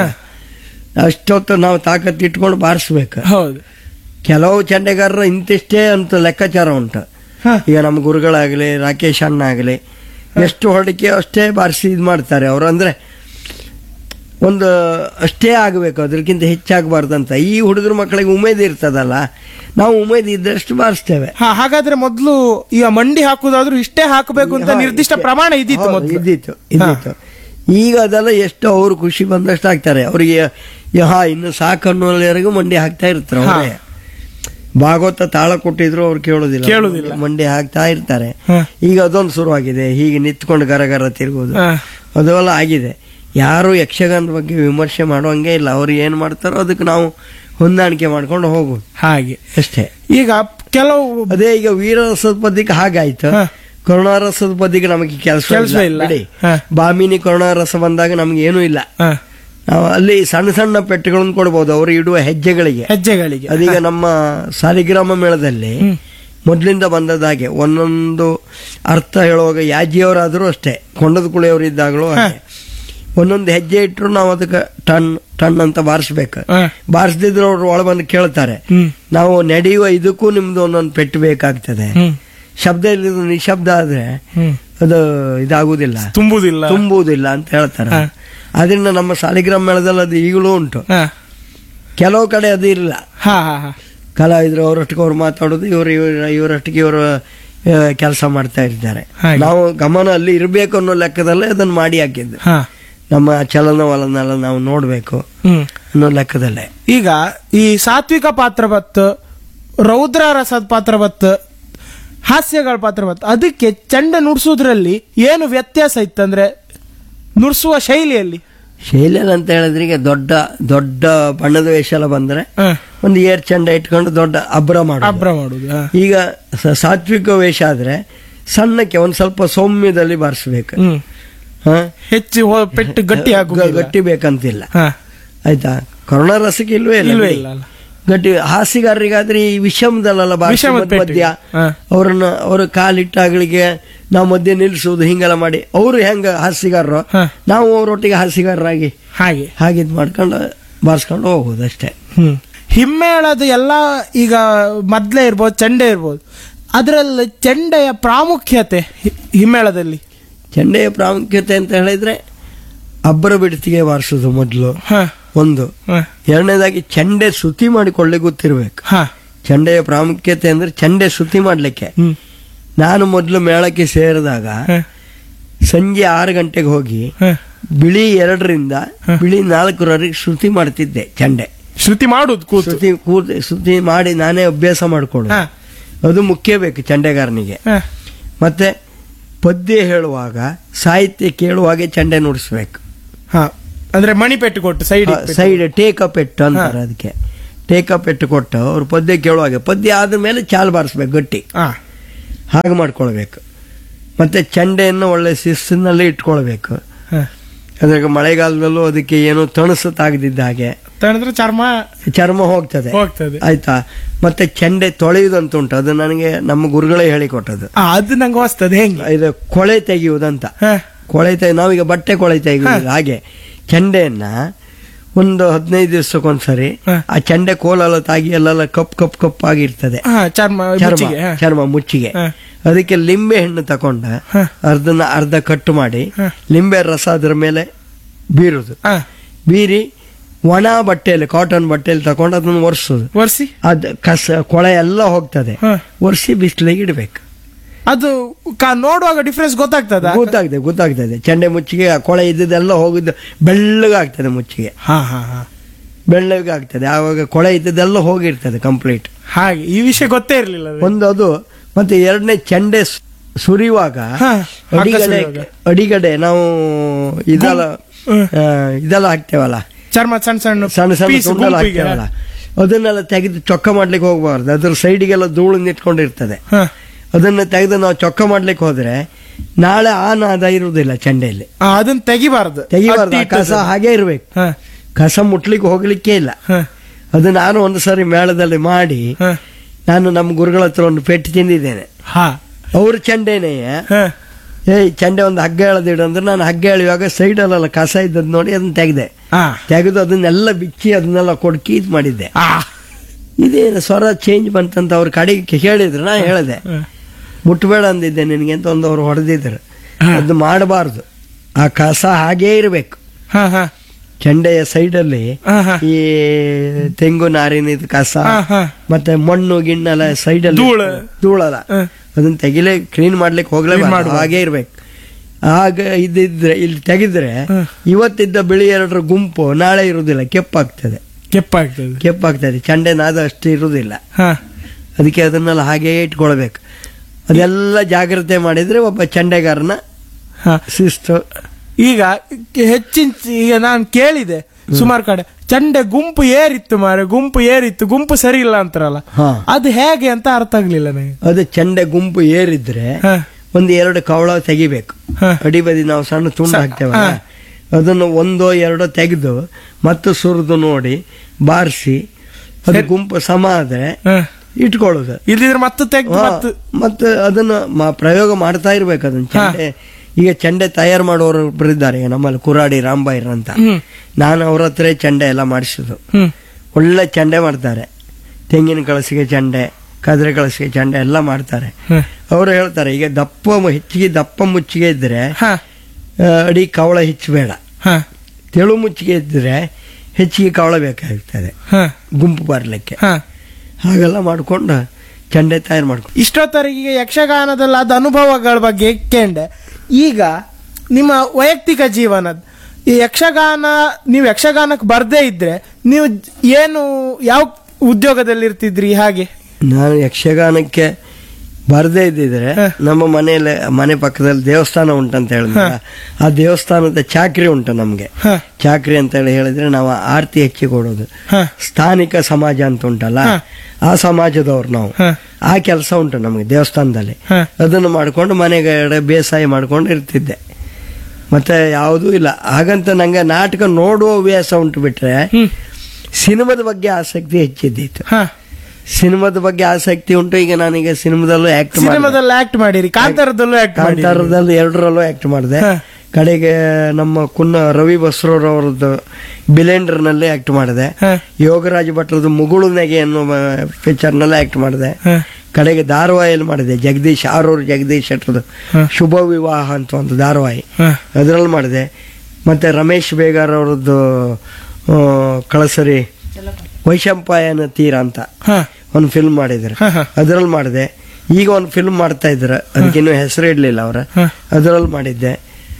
ಅಷ್ಟೊತ್ತು ನಾವು ತಾಕತ್ತು ಇಟ್ಕೊಂಡು ಬಾರಿಸ್ಬೇಕು. ಹೌದು. ಕೆಲವು ಚಂಡೆಗಾರರ ಇಂತಿಷ್ಟೇ ಅಂತ ಲೆಕ್ಕಾಚಾರ ಉಂಟು. ಹಾ. ಈಗ ನಮ್ಮ ಗುರುಗಳಾಗಲಿ, ರಾಕೇಶ್ ಅಣ್ಣ ಆಗಲಿ, ಎಷ್ಟು ಹೊರಡಿಕೆ ಅಷ್ಟೇ ಬಾರಿಸಿ ಇದು ಮಾಡ್ತಾರೆ ಅವರು. ಅಂದ್ರೆ ಒಂದು ಅಷ್ಟೇ ಆಗಬೇಕು, ಅದಕ್ಕಿಂತ ಹೆಚ್ಚಾಗಬಾರ್ದಂತ. ಈ ಹುಡುಗರ ಮಕ್ಕಳಿಗೆ ಉಮೇದು ಇರ್ತದಲ್ಲ, ನಾವು ಉಮೇದು ಇದ್ದಷ್ಟು ಬಾರಿಸ್ತೇವೆ. ಹಾ. ಹಾಗಾದ್ರೆ ಮೊದ್ಲು ಈಗ ಮಂಡಿ ಹಾಕುದಾದ್ರೂ ಇಷ್ಟೇ ಹಾಕಬೇಕು ಅಂತ ನಿರ್ದಿಷ್ಟ ಪ್ರಮಾಣ ಇದ್ದಿತ್ತು ಹೌದು, ಮೊದ್ಲು. ಇದ್ದಿತ್ತು ಇದ್ದಿತ್ತು. ಈಗ ಅದೆಲ್ಲ ಎಷ್ಟು ಅವ್ರು ಖುಷಿ ಬಂದಷ್ಟು ಹಾಕ್ತಾರೆ. ಅವರಿಗೆ ಹಾ ಇನ್ನು ಸಾಕನ್ನೋವರೆಗೂ ಮಂಡಿ ಹಾಕ್ತಾ ಇರ್ತಾರೆ ಅವರೇ. ಭಾಗವತ ತಾಳ ಕೊಟ್ಟಿದ್ರು ಅವ್ರು ಕೇಳೋದಿಲ್ಲ, ಕೇಳೋದಿಲ್ಲ, ಮಂಡಿ ಹಾಕ್ತಾ ಇರ್ತಾರೆ. ಹ. ಈಗ ಅದೊಂದು ಶುರುವಾಗಿದೆ, ಹೀಗೆ ನಿಂತ್ಕೊಂಡು ಗರಗರ ತಿರುಗೋದು, ಹ. ಅದೆಲ್ಲ ಆಗಿದೆ. ಯಾರು ಯಕ್ಷಗಾನದ ಬಗ್ಗೆ ವಿಮರ್ಶೆ ಮಾಡುವಂಗೆ ಇಲ್ಲ. ಅವ್ರು ಏನ್ ಮಾಡ್ತಾರೋ ಅದಕ್ಕೆ ನಾವು ಹೊಂದಾಣಿಕೆ ಮಾಡ್ಕೊಂಡು ಹೋಗುದು ಹಾಗೆ ಅಷ್ಟೇ. ಈಗ ಕೆಲವು ಅದೇ ಈಗ ವೀರರಸದ ಪದ್ಯಕ್ಕೆ ಹಾಗಾಯ್ತು. ಹ. ಕರುಣಾರಸದ ಪದ್ಯಕ್ಕೆ ನಮಗೆ ಕೆಲಸ ಕೆಲ್ಸ ಇಲ್ಲ. ಬಿಡಿ. ಹ. ಬಾಮಿನಿ ಕರುಣಾರಸ ಬಂದಾಗ ನಮ್ಗೆ ಏನೂ ಇಲ್ಲ. ಹ. ನಾವು ಅಲ್ಲಿ ಸಣ್ಣ ಸಣ್ಣ ಪೆಟ್ಟುಗಳನ್ನು ಕೊಡ್ಬೋದು ಅವರು ಇಡುವ ಹೆಜ್ಜೆಗಳಿಗೆ. ಹೆಜ್ಜೆಗಳಿಗೆ ಅದೀಗ ನಮ್ಮ ಸಾಲಿಗ್ರಾಮ ಮೇಳದಲ್ಲಿ ಮೊದ್ಲಿಂದ ಬಂದದಾಗೆ ಒಂದೊಂದು ಅರ್ಥ ಹೇಳುವಾಗ ಯಾಜಿಯವರಾದರೂ ಅಷ್ಟೇ, ಕೊಂಡದ ಕುಳಿಯವರು ಇದ್ದಾಗಲೂ ಹಾಗೆ ಒಂದೊಂದು ಹೆಜ್ಜೆ ಇಟ್ಟರು ನಾವು ಅದಕ್ಕೆ ಟನ್ ಟನ್ ಅಂತ ಬಾರಿಸ್ಬೇಕು. ಬಾರಿಸದಿದ್ರು ಅವ್ರು ಒಳ ಬಂದು ಕೇಳ್ತಾರೆ, ನಾವು ನಡೆಯುವ ಇದಕ್ಕೂ ನಿಮ್ದು ಒಂದೊಂದು ಪೆಟ್ಟು ಬೇಕಾಗ್ತದೆ. ಶಬ್ದ ಇಲ್ಲಿದ್ದು ನಿಶಬ್ದ ಆದ್ರೆ ಅದು ಇದಾಗುದಿಲ್ಲ, ತುಂಬುವುದಿಲ್ಲ ತುಂಬುವುದಿಲ್ಲ ಅಂತ ಹೇಳ್ತಾರೆ. ಅದರಿಂದ ನಮ್ಮ ಸಾಲಿಗ್ರಾಮ ಮೇಳದಲ್ಲಿ ಅದು ಈಗಲೂ ಉಂಟು. ಕೆಲವು ಕಡೆ ಅದು ಇಲ್ಲ. ಕಲಾವಿದ್ರು ಅವರೊಟ್ಟಿಗೆ ಅವ್ರು ಮಾತಾಡೋದು, ಇವರು ಇವ್ರ ಇವರೊಟ್ಟಿಗೆ ಇವರು ಕೆಲಸ ಮಾಡ್ತಾ ಇರ್ತಾರೆ. ನಾವು ಗಮನ ಅಲ್ಲಿ ಇರಬೇಕು ಅನ್ನೋ ಲೆಕ್ಕದಲ್ಲೇ ಅದನ್ನ ಮಾಡಿ ಹಾಕಿದ್ದು. ನಮ್ಮ ಚಲನವಲನೆಲ್ಲ ನಾವು ನೋಡ್ಬೇಕು ಅನ್ನೋ ಲೆಕ್ಕದಲ್ಲೇ. ಈಗ ಈ ಸಾತ್ವಿಕ ಪಾತ್ರ ಬತ್ತು, ರೌದ್ರ ರಸದ ಪಾತ್ರ ಬತ್ತು, ಹಾಸ್ಯಗಳ ಪಾತ್ರ ಬತ್ತು, ಅದಕ್ಕೆ ಚಂಡೆ ನುಡ್ಸೋದ್ರಲ್ಲಿ ಏನು ವ್ಯತ್ಯಾಸ ಇತ್ತಂದ್ರೆ ನುಡ್ಸುವ ಶೈಲಿಯಲ್ಲಿ? ಶೈಲಿಯಲ್ಲಿ ಅಂತ ಹೇಳಿದ್ರೆ ಈಗ ದೊಡ್ಡ ದೊಡ್ಡ ಬಣ್ಣದ ವೇಷ ಎಲ್ಲ ಬಂದ್ರೆ ಒಂದು ಏರ್ ಚಂಡ ಇಟ್ಕೊಂಡು ದೊಡ್ಡ ಅಬ್ರ ಮಾಡೋದು ಅಬ್ರ ಮಾಡುದು. ಈಗ ಸಾತ್ವಿಕ ವೇಷ ಆದ್ರೆ ಸಣ್ಣಕ್ಕೆ ಒಂದ್ ಸ್ವಲ್ಪ ಸೌಮ್ಯದಲ್ಲಿ ಬಾರಿಸ್ಬೇಕು. ಹೆಚ್ಚು ಪೆಟ್ಟು ಗಟ್ಟಿ ಹಾಕುದು ಗಟ್ಟಿ ಬೇಕಂತಿಲ್ಲ. ಆಯ್ತಾ? ಕರುಣಾ ರಸಕ್ಕೆ ಇಲ್ವೇ ಇಲ್ಲ. ಗಟ್ಟಿ. ಹಾಸಿಗಾರರಿಗಾದ್ರೆ ಈ ವಿಷಮದಲ್ಲ ವಿಷಮದ ಮಧ್ಯ ಹಾ. ಅವ್ರನ್ನ ಅವ್ರ ಕಾಲಿಟ್ಟಾಗಳಿಗೆ ನಾವು ಮಧ್ಯೆ ನಿಲ್ಲಿಸುವುದು ಹಿಂಗೆಲ್ಲ ಮಾಡಿ ಅವ್ರು ಹೆಂಗ ಹಾಸಿಗಾರರು, ಹಾ. ನಾವು ಅವರೊಟ್ಟಿಗೆ ಹಾಸಿಗಾರರಾಗಿ ಹಾಗೆ ಹಾಗಿದ್ ಮಾಡ್ಕೊಂಡು ಬಾರಿಸ್ಕೊಂಡು ಹೋಗುದು ಅಷ್ಟೇ. ಹ್ಮ್ ಹಿಮ್ಮೇಳದ ಎಲ್ಲ ಈಗ ಮೊದ್ಲೇ ಇರ್ಬೋದು, ಚಂಡೆ ಇರ್ಬೋದು, ಅದರಲ್ಲಿ ಚಂಡೆಯ ಪ್ರಾಮುಖ್ಯತೆ ಹಿ- ಹಿಮ್ಮೇಳದಲ್ಲಿ ಚೆಂಡೆಯ ಪ್ರಾಮುಖ್ಯತೆ ಅಂತ ಹೇಳಿದ್ರೆ ಅಬ್ಬರ ಬಿಡತಿಗೆ ಬಾರಿಸೋದು ಮೊದಲು ಹ, ಒಂದು. ಹ, ಎರಡನೇದಾಗಿ ಚೆಂಡೆ ಶುತಿ ಮಾಡಿಕೊಳ್ಳಿ ಗೊತ್ತಿರ್ಬೇಕು. ಹ, ಚೆಂಡೆಯ ಪ್ರಾಮುಖ್ಯತೆ ಅಂದ್ರೆ ಚೆಂಡೆ ಶುತಿ ಮಾಡ್ಲಿಕ್ಕೆ. ಹ್ಮ್, ನಾನು ಮೊದಲು ಮೇಳಕ್ಕೆ ಸೇರಿದಾಗ ಹ, ಸಂಜೆ ಆರು ಗಂಟೆಗೆ ಹೋಗಿ ಹ. ಬಿಳಿ ಎರಡರಿಂದ ಬಿಳಿ ನಾಲ್ಕರವರೆಗೆ ಶ್ರುತಿ ಮಾಡ್ತಿದ್ದೆ. ಚೆಂಡೆ ಶ್ರುತಿ ಮಾಡುದು ಕೂತು ಶ್ರುತಿ ಕೂತ್ ಶ್ರುತಿ ಮಾಡಿ ನಾನೇ ಅಭ್ಯಾಸ ಮಾಡ್ಕೊಳ್ಳೋದು. ಹ, ಅದು ಮುಖ್ಯ ಬೇಕು ಚೆಂಡೆಗಾರನಿಗೆ. ಹ, ಮತ್ತೆ ಪದ್ಯ ಹೇಳುವಾಗ ಸಾಹಿತ್ಯ ಕೇಳುವಾಗೆ ಚೆಂಡೆ ನುಡಿಸ್ಬೇಕು. ಹ. ಅಂದ್ರೆ ಮಣಿಪೆಟ್ಟು ಕೊಟ್ಟು ಸೈಡ್ ಸೈಡ್ ಟೇಕ ಪೆಟ್ಟು ಅಂತಾರೆ ಅದಕ್ಕೆ. ಟೇಕ ಪೆಟ್ಟು ಕೊಟ್ಟು ಅವ್ರು ಪದ್ಯ ಕೇಳುವಾಗೆ ಪದ್ಯ ಆದ್ಮೇಲೆ ಚಾಲ್ ಬಾರಿಸ್ಬೇಕು ಗಟ್ಟಿ, ಹಾಗೆ ಮಾಡ್ಕೊಳ್ಬೇಕು. ಮತ್ತೆ ಚೆಂಡೆಯನ್ನು ಒಳ್ಳೆ ಶಿಸ್ತಿನಲ್ಲಿ ಇಟ್ಕೊಳ್ಬೇಕು. ಅದ್ರಾಗ ಮಳೆಗಾಲದಲ್ಲೂ ಅದಕ್ಕೆ ಏನೋ ತಣಸು ತಾಗದಿದ್ದ ಹಾಗೆ ತಣಿದ್ರೆ ಚರ್ಮ ಚರ್ಮ ಹೋಗ್ತದೆ ಹೋಗ್ತದೆ. ಆಯ್ತಾ. ಮತ್ತೆ ಚೆಂಡೆ ತೊಳೆಯುವುದಂತ ಉಂಟು, ಅದು ನನಗೆ ನಮ್ಮ ಗುರುಗಳೇ ಹೇಳಿಕೊಟ್ಟದ್ದು. ಆ, ಅದು ನಂಗೆ ಹೊಸ್ತದೆ ಹೆಂಗೆ ಇದು ಕೊಳೆ ತೆಗೆಯುವುದಂತ. ಹ, ಕೊಳೆ ತೆಗೆ ನಾವೀಗ ಬಟ್ಟೆ ಕೊಳೆ ತೆಗೆಯುವುದು ಹಾಗೆ ಚೆಂಡೆಯನ್ನ ಒಂದು ಹದಿನೈದು ದಿವಸಕ್ಕೊಂದ್ಸರಿ ಹ. ಆ ಚೆಂಡೆ ಕೋಲೆಲ್ಲ ತಾಗಿ ಎಲ್ಲ ಕಪ್ ಕಪ್ ಕಪ್ ಆಗಿರ್ತದೆ ಹ, ಚರ್ಮ ಚರ್ಮ ಮುಚ್ಚಿಗೆ, ಹ. ಚರ್ಮ ಮುಚ್ಚಿಗೆ. ಹ. ಅದಕ್ಕೆ ಲಿಂಬೆ ಹಣ್ಣು ತಕೊಂಡ ಹ. ಅರ್ಧನ ಅರ್ಧ ಕಟ್ಟು ಮಾಡಿ ಹ. ಲಿಂಬೆ ರಸ ಅದ್ರ ಮೇಲೆ ಬೀರುದು. ಹ, ಬೀರಿ ಒಣ ಬಟ್ಟೆಯಲ್ಲಿ ಕಾಟನ್ ಬಟ್ಟೆಯಲ್ಲಿ ತಕೊಂಡು ಅದನ್ನ ಒರೆಸೋದು. ಒರ್ಸಿ ಅದ್ ಕಸ ಕೊಳೆ ಎಲ್ಲ ಹೋಗ್ತದೆ. ಹ. ಒರೆಸಿ ಬಿಸಿಲಿಗೆ ಇಡಬೇಕು. ಅದು ಕ- ನೋಡುವಾಗ ಡಿಫ್ರೆನ್ಸ್ ಗೊತ್ತಾಗ್ತದ. ಗೊತ್ತಾಗ್ತದೆ ಗೊತ್ತಾಗ್ತದೆ ಚೆಂಡೆ ಮುಚ್ಚಿಗೆ ಆ ಕೊಳೆ ಇದ್ದದೆಲ್ಲ ಹೋಗಿದ್ದು ಬೆಳ್ಳಗಾಗ್ತದೆ. ಮುಚ್ಚಿಗೆ ಹಾ ಹಾ ಹಾ ಬೆಳ್ಳಗಾಗ್ತದೆ. ಆವಾಗ ಕೊಳೆ ಇದ್ದದೆಲ್ಲ ಹೋಗಿರ್ತದೆ ಕಂಪ್ಲೀಟ್. ಹಾಗೆ ಈ ವಿಷಯ ಗೊತ್ತೇ ಇರ್ಲಿಲ್ಲ ಅದು. ಒಂದು ಅದು. ಮತ್ತೆ ಎರಡನೇ ಚೆಂಡೆ ಸು- ಸುರಿಯುವಾಗ ಹ, ಹಗ್ಗ ಅಡಿಗಡೆ ಸುರಿಯುವಾಗ. ಅಡಿಗಡೆ ನಾವು ಇದೆಲ್ಲ ಹ್ಮ್. ಆ, ಇದೆಲ್ಲ ಹಾಕ್ತೇವಲ್ಲ, ಚರ್ಮ ಸಣ್ಣ ಸಣ್ಣ ಸಣ್ಣ ಸಣ್ಣ piece ತುಂಡಲ್ಲ ಗುಂಪಿಗೆ. ಹಾಕ್ತೇವಲ್ಲ, ಅದನ್ನೆಲ್ಲ ತೆಗೆದು ಚೊಕ್ಕ ಮಾಡ್ಲಿಕ್ಕೆ ಹೋಗಬಾರ್ದು. ಅದ್ರ ಸೈಡಿಗೆಲ್ಲ ಧೂಳು ನಿಂತ್ಕೊಂಡಿರ್ತದೆ. ಹ, ಅದನ್ನ ತೆಗೆದು ನಾವು ಚೊಕ್ಕ ಮಾಡ್ಲಿಕ್ಕೆ ಹೋದ್ರೆ ನಾಳೆ ಆ ನಾದ ಇರುವುದಿಲ್ಲ ಚೆಂಡೆಯಲ್ಲಿ. ಆ, ಅದನ್ನ ತೆಗಿಬಾರ್ದು. ತೆಗಿಬಾರ್ದು. ಆ ಅಟ್ಟಿ ಕಸ ಇಟ್ಟದ್ದು. ಹಾಗೆ ಇರ್ಬೇಕು. ಹ, ಕಸ ಮುಟ್ಲಿಕ್ಕೆ ಹೋಗ್ಲಿಕ್ಕೆ ಇಲ್ಲ. ಹ, ಅದು ನಾನು ಒಂದು ಸಾರಿ ಮೇಳದಲ್ಲಿ ಮಾಡಿ ಹ, ನಾನು ನಮ್ಮ ಗುರುಗಳ ಹತ್ರ ಒಂದು ಪೆಟ್ಟು ತಿಂದಿದ್ದೇನೆ. ಹ, ಅವ್ರ ಚೆಂಡೆನೇ ಹ, ಏಯ್ ಚೆಂಡೆ ಒಂದು ಹಗ್ಗ ಎಳೆದಿಡು ಅಂದ್ರೆ ನಾನು ಹಗ್ಗ ಎಳೆಯುವಾಗ ಸೈಡಲ್ಲೆಲ್ಲ ಕಸ ಇದ್ದದ್ ನೋಡಿ ಅದನ್ನ ತೆಗೆದೆ. ಆ, ತೆಗೆದು ಅದನ್ನೆಲ್ಲ ಬಿಚ್ಚಿ ಅದನ್ನೆಲ್ಲ ಕೊಡ್ಕಿ ಇದು ಮಾಡಿದ್ದೆ. ಆ, ಇದೇನು ಸ್ವರ ಚೇಂಜ್ ಬಂತಂತ ಅವ್ರ ಕಡೆಗೆ ಹೇಳಿದ್ರು. ನಾ ಹೇಳಿದೆ ಹ, ಮುಟ್ಬೇಡ ಅಂದಿದ್ದೆ ನಿನಗೆ ಅಂತ ಒಂದು ಅವ್ರು ಹೊಡೆದಿದ್ರು. ಹ. ಅದು ಮಾಡಬಾರ್ದು. ಆ ಕಸ ಹಾಗೇ ಇರಬೇಕು. ಹ, ಹ, ಚೆಂಡೆಯ ಸೈಡಲ್ಲಿ ಹ, ಹ, ಈ ತೆಂಗು ನಾರಿನ ಇದು ಕಸ ಹ, ಹ. ಮತ್ತೆ ಮಣ್ಣು ಗಿಣ್ಣೆಲ್ಲ ಸೈಡಲ್ಲಿ ಧೂಳು. ಧೂಳಲ್ಲ ಹ. ಅದನ್ನ ತೆಗಿಲೇ ಕ್ಲೀನ್ ಮಾಡ್ಲಿಕ್ಕೆ Clean ಹೋಗ್ಲೇಬಾರ್ದು. ಮಾಡ್ಬಾರ್ದು. ಹಾಗೆ ಇರ್ಬೇಕು. ಆಗ ಇದ್ದಿದ್ರೆ ಇಲ್ಲಿ ತೆಗೆದ್ರೆ ಹ. ಇವತ್ತಿದ್ದ ಬಿಳಿ ಎರಡರ ಗುಂಪು ನಾಳೆ ಇರುವುದಿಲ್ಲ, ಕೆಪ್ಪಾಗ್ತದೆ. ಕೆಪ್ಪಾಗ್ತದೆ. ಕೆಪ್ಪಾಗ್ತದೆ ಚೆಂಡೆ ನಾದ ಅಷ್ಟು ಇರುವುದಿಲ್ಲ. ಹ, ಅದಕ್ಕೆ ಅದನ್ನೆಲ್ಲ ಹಾಗೇ ಇಟ್ಕೊಳ್ಬೇಕು. ಅದೆಲ್ಲ ಜಾಗ್ರತೆ ಮಾಡಿದ್ರೆ ಒಬ್ಬ ಚೆಂಡೆಗಾರನ ಹ. ಶಿಸ್ತು. ಈಗ ಹೆಚ್ಚಿನ ಈಗ ನಾನು ಕೇಳಿದೆ ಸುಮಾರು ಕಡೆ ಚಂಡೆ ಗುಂಪು ಏರಿತ್ತು ಮಾರೆ, ಗುಂಪು ಏರಿತ್ತು, ಗುಂಪು ಸರಿ ಇಲ್ಲ ಅಂತಾರಲ್ಲ, ಹಾ. ಅದು ಹೇಗೆ ಅಂತ ಅರ್ಥ ಆಗ್ಲಿಲ್ಲ ನನಗೆ. ಅದು ಚೆಂಡೆ ಗುಂಪು ಏರಿದ್ರೆ ಹ, ಒಂದು ಎರಡು ಕವಳ ತೆಗಿಬೇಕು. ಹ. ಅಡಿಬದಿ ನಾವು ಸಣ್ಣ ತುಂಡು ಸ- ಹಾಕ್ತೇವಲ್ಲ, ಹ. ಅದನ್ನು ಒಂದೋ ಎರಡೋ ತೆಗೆದು ಮತ್ತು ಸುರಿದು ನೋಡಿ ಬಾರಿಸಿ ಅದು ಸರಿ. ಗುಂಪು ಸಮ ಆದ್ರೆ ಹ. ಇಟ್ಕೊಳ್ಳೋದು. ಇಲ್ಲಿದ್ರೆ ಮತ್ತೆ ತೆಗ್ದು ಹಾ, ಮತ್ತೆ ಮತ್ತೆ ಅದನ್ನ ಮ- ಪ್ರಯೋಗ ಮಾಡ್ತಾ ಇರ್ಬೇಕು ಅದನ್ನ. ಹಾ. ಚೆಂಡೆ ಈಗ ಚೆಂಡೆ ತಯಾರು ಮಾಡೋರು ಒಬ್ರು ಇದ್ದಾರೆ ಈಗ ನಮ್ಮಲ್ಲಿ, ಕುರಾಡಿ ರಾಂಬೈರ್ ಅಂತ. ಹ್ಮ್. ನಾನು ಅವ್ರ ಹತ್ರ ಚೆಂಡೆ ಎಲ್ಲ ಮಾಡಿಸೋದು. ಹ್ಮ್. ಒಳ್ಳೆ ಚೆಂಡೆ ಮಾಡ್ತಾರೆ. ತೆಂಗಿನ ಕಳಸಿಗೆ ಚೆಂಡೆ, ಕದ್ರೆ ಕಳಸಿಗೆ ಚೆಂಡೆ ಎಲ್ಲ ಮಾಡ್ತಾರೆ. ಹ. ಅವರು ಹೇಳ್ತಾರೆ ಈಗ ದಪ್ಪ ಹೆಚ್ಚಿಗೆ ದಪ್ಪ ಮುಚ್ಚಿಗೆ ಇದ್ರೆ ಹ. ಆ, ಅಡಿ ಕವಳ ಹೆಚ್ಚಬೇಡ. ಹ. ತೆಳು ಮುಚ್ಚಿಗೆ ಇದ್ರೆ ಹೆಚ್ಚಿಗೆ ಕವಳ ಬೇಕಾಗ್ತದೆ ಹ. ಗುಂಪು ಬರಲಿಕ್ಕೆ. ಹ. ಹಾಗೆಲ್ಲ ಮಾಡ್ಕೊಂಡು ಚೆಂಡೆ ತಯಾರು ಮಾಡ್ಕೊಂಡು ಇಷ್ಟೊತ್ತರೆಗೆ ಯಕ್ಷಗಾನದಲ್ಲಿ ಆದ ಅನುಭವಗಳ ಬಗ್ಗೆ ಕೇಂಡೆ. ಈಗ ನಿಮ್ಮ ವೈಯಕ್ತಿಕ ಜೀವನದ ಈ ಯಕ್ಷಗಾನ, ನೀವು ಯಕ್ಷಗಾನಕ್ಕೆ ಬರ್ದೇ ಇದ್ರೆ ನೀವು ಏನು ಯಾವ ಉದ್ಯೋಗದಲ್ಲಿ ಇರ್ತಿದ್ರಿ? ಹಾಗೆ ನಾನು ಯಕ್ಷಗಾನಕ್ಕೆ ಬರದೇ ಇದ್ದಿದ್ರೆ ಹ. ನಮ್ಮ ಮನೆಯಲ್ಲಿ ಮನೆ ಪಕ್ಕದಲ್ಲಿ ದೇವಸ್ಥಾನ ಉಂಟಂತ ಹೇಳಿದ್ರೆ ಆ ದೇವಸ್ಥಾನದ ಚಾಕ್ರಿ ಉಂಟು ನಮ್ಗೆ. ಹ. ಚಾಕ್ರಿ ಅಂತ ಹೇಳಿ ಹೇಳಿದ್ರೆ ನಾವು ಆರತಿ ಹೆಚ್ಚಿ ಕೊಡೋದು. ಹ. ಸ್ಥಾನಿಕ ಸಮಾಜ ಅಂತ ಉಂಟಲ್ಲ, ಹ. ಆ ಸಮಾಜದವ್ರು ನಾವು. ಹ. ಆ ಕೆಲಸ ಉಂಟು ನಮಗೆ ದೇವಸ್ಥಾನದಲ್ಲಿ. ಹ. ಅದನ್ನು ಮಾಡ್ಕೊಂಡು ಮನೆಗಡೆ ಬೇಸಾಯ ಮಾಡ್ಕೊಂಡು ಇರ್ತಿದ್ದೆ. ಮತ್ತೆ ಯಾವುದೂ ಇಲ್ಲ. ಹಾಗಂತ ನಂಗೆ ನಾಟಕ ನೋಡುವ ಹವ್ಯಾಸ ಉಂಟು ಬಿಟ್ರೆ ಹ್ಮ್. ಸಿನಿಮಾದ ಬಗ್ಗೆ ಆಸಕ್ತಿ ಹೆಚ್ಚಿದ್ದಿತ್ತು. ಹ. ಸಿನಿಮಾದ ಬಗ್ಗೆ ಆಸಕ್ತಿ ಉಂಟು. ಈಗ ನಾನೀಗ ಸಿನಿಮಾದಲ್ಲೂ ಆಕ್ಟ್ ಸಿನಿಮಾದಲ್ಲಿ ಆಕ್ಟ್ ಮಾಡಿರಿ, ಕಾಂತಾರದಲ್ಲೂ ಆಕ್ಟ್ ಮಾಡಿ, ಕಾಂತಾರದಲ್ಲಿ ಎರಡರಲ್ಲೂ ಆಕ್ಟ್ ಮಾಡಿದೆ. ಕಡೆಗೆ ನಮ್ಮ ಕುನ್ನ ರವಿ ಬಸ್ರೂರವ್ರದ್ದು ಬಿಲೆಂಡರ್ ನಲ್ಲಿ ಆಕ್ಟ್ ಮಾಡಿದೆ. ಯೋಗರಾಜ್ ಭಟ್ರದ್ದು ಮುಗುಳು ನೆಗೆ ಅನ್ನುವ ಪಿಕ್ಚರ್ ನಲ್ಲಿ ಆಕ್ಟ್ ಮಾಡಿದೆ. ಕಡೆಗೆ ಧಾರಾವಾಹಿಯಲ್ಲಿ ಮಾಡಿದೆ, ಜಗದೀಶ್ ಆರೂರು ಜಗದೀಶ್ ಶೆಟ್ಟರ್ದು ಶುಭ ವಿವಾಹ ಅಂತ ಒಂದು ಧಾರಾವಾಹಿ, ಅದರಲ್ಲಿ ಮಾಡಿದೆ. ಮತ್ತೆ ರಮೇಶ್ ಬೇಗಾರ್ ಅವರದ್ದು ಕಳಸರಿ ವೈಶಂಪಾಯನ ತೀರ ಅಂತ ಒಂದು ಫಿಲ್ಮ್ ಮಾಡಿದ್ರು, ಅದರಲ್ಲಿ ಮಾಡಿದೆ. ಈಗ ಒಂದು ಫಿಲ್ಮ್ ಮಾಡ್ತಾ ಇದ್ರು, ಅದಕ್ಕಿನ್ನೂ ಹೆಸರು ಇಡ್ಲಿಲ್ಲ ಅವ್ರ, ಅದರಲ್ಲಿ ಮಾಡಿದ್ದೆ.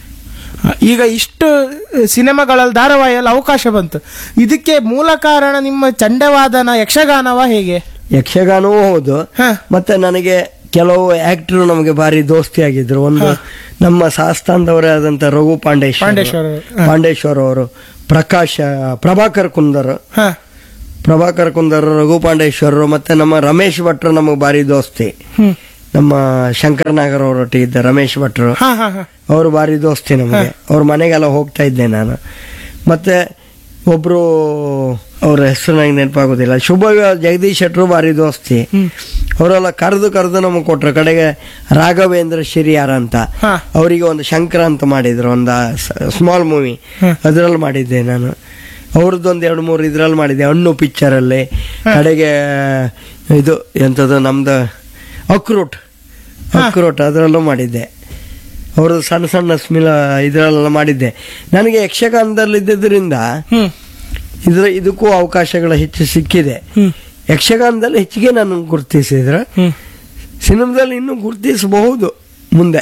ಈಗ ಇಷ್ಟು ಸಿನಿಮಾಗಳಲ್ಲಿ ಧಾರಾವಾಹಿಯಲ್ಲಿ ಅವಕಾಶ ಬಂತು, ಇದಕ್ಕೆ ಮೂಲ ಕಾರಣ ನಿಮ್ಮ ಚಂಡವಾದನ ಯಕ್ಷಗಾನವ ಹೇಗೆ? ಯಕ್ಷಗಾನವೂ ಹೌದು, ಮತ್ತೆ ನನಗೆ ಕೆಲವು ಆಕ್ಟರ್ ನಮಗೆ ಭಾರಿ ದೋಸ್ತಿ ಆಗಿದ್ರು. ಒಂದು ನಮ್ಮ ಸಾಸ್ತಾನದವರೇ ಆದಂತ ರಘು ಪಾಂಡೇಶ್ವರ ಪಾಂಡೇಶ್ವರ ಅವರು, ಪ್ರಕಾಶ್ ಪ್ರಭಾಕರ್ ಕುಂದರ್ ಪ್ರಭಾಕರ್ ಕುಂದರ್ ರಘು ಪಾಂಡೇಶ್ವರರು, ಮತ್ತೆ ನಮ್ಮ ರಮೇಶ್ ಭಟ್ರು ನಮಗೆ ಭಾರಿ ದೋಸ್ತಿ. ನಮ್ಮ ಶಂಕರ್ ನಾಗರ್ ಅವರೊಟ್ಟಿಗೆ ಇದ್ದ ರಮೇಶ್ ಭಟ್ರು, ಅವರು ಭಾರಿ ದೋಸ್ತಿ ನಮಗೆ. ಅವ್ರ ಮನೆಗೆಲ್ಲ ಹೋಗ್ತಾ ಇದ್ದೆ ನಾನು. ಮತ್ತೆ ಒಬ್ರು ಅವ್ರ ಹೆಸರು ನಂಗೆ ನೆನಪಾಗೋದಿಲ್ಲ, ಶುಭ ಜಗದೀಶ್ ಶೆಟ್ರು ಭಾರಿ ದೋಸ್ತಿ. ಅವರೆಲ್ಲ ಕರೆದು ಕರೆದು ನಮಗೆ ಕೊಟ್ರು. ಕಡೆಗೆ ರಾಘವೇಂದ್ರ ಶಿರಿಯಾರ ಅಂತ ಅವರಿಗೆ ಒಂದು ಶಂಕರ ಅಂತ ಮಾಡಿದ್ರು, ಒಂದು ಸ್ಮಾಲ್ ಮೂವಿ, ಅದರಲ್ಲಿ ಮಾಡಿದ್ದೆ ನಾನು. ಅವ್ರದ್ದೊಂದು ಎರಡು ಮೂರು ಇದ್ರಲ್ಲಿ ಮಾಡಿದ್ದೆ, ಹಣ್ಣು ಪಿಕ್ಚರ್ ಅಲ್ಲಿ. ಕಡೆಗೆ ಇದು ಎಂಥದ್ದು ನಮ್ದು ಅಕ್ರೋಟ್ ಅಕ್ರೋಟ್ ಅದರಲ್ಲೂ ಮಾಡಿದ್ದೆ. ಅವ್ರದ್ದು ಸಣ್ಣ ಸಣ್ಣ ಸ್ಮಿಲ ಇದರಲ್ಲೆಲ್ಲ ಮಾಡಿದ್ದೆ. ನನಗೆ ಯಕ್ಷಗಾನದಲ್ಲಿದ್ದರಿಂದ ಇದ್ರ ಇದಕ್ಕೂ ಅವಕಾಶಗಳು ಹೆಚ್ಚು ಸಿಕ್ಕಿದೆ. ಯಕ್ಷಗಾನದಲ್ಲಿ ಹೆಚ್ಚಿಗೆ ನಾನು ಗುರುತಿಸಿದ್ರೆ ಸಿನಿಮಾದಲ್ಲಿ ಇನ್ನೂ ಗುರುತಿಸಬಹುದು ಮುಂದೆ.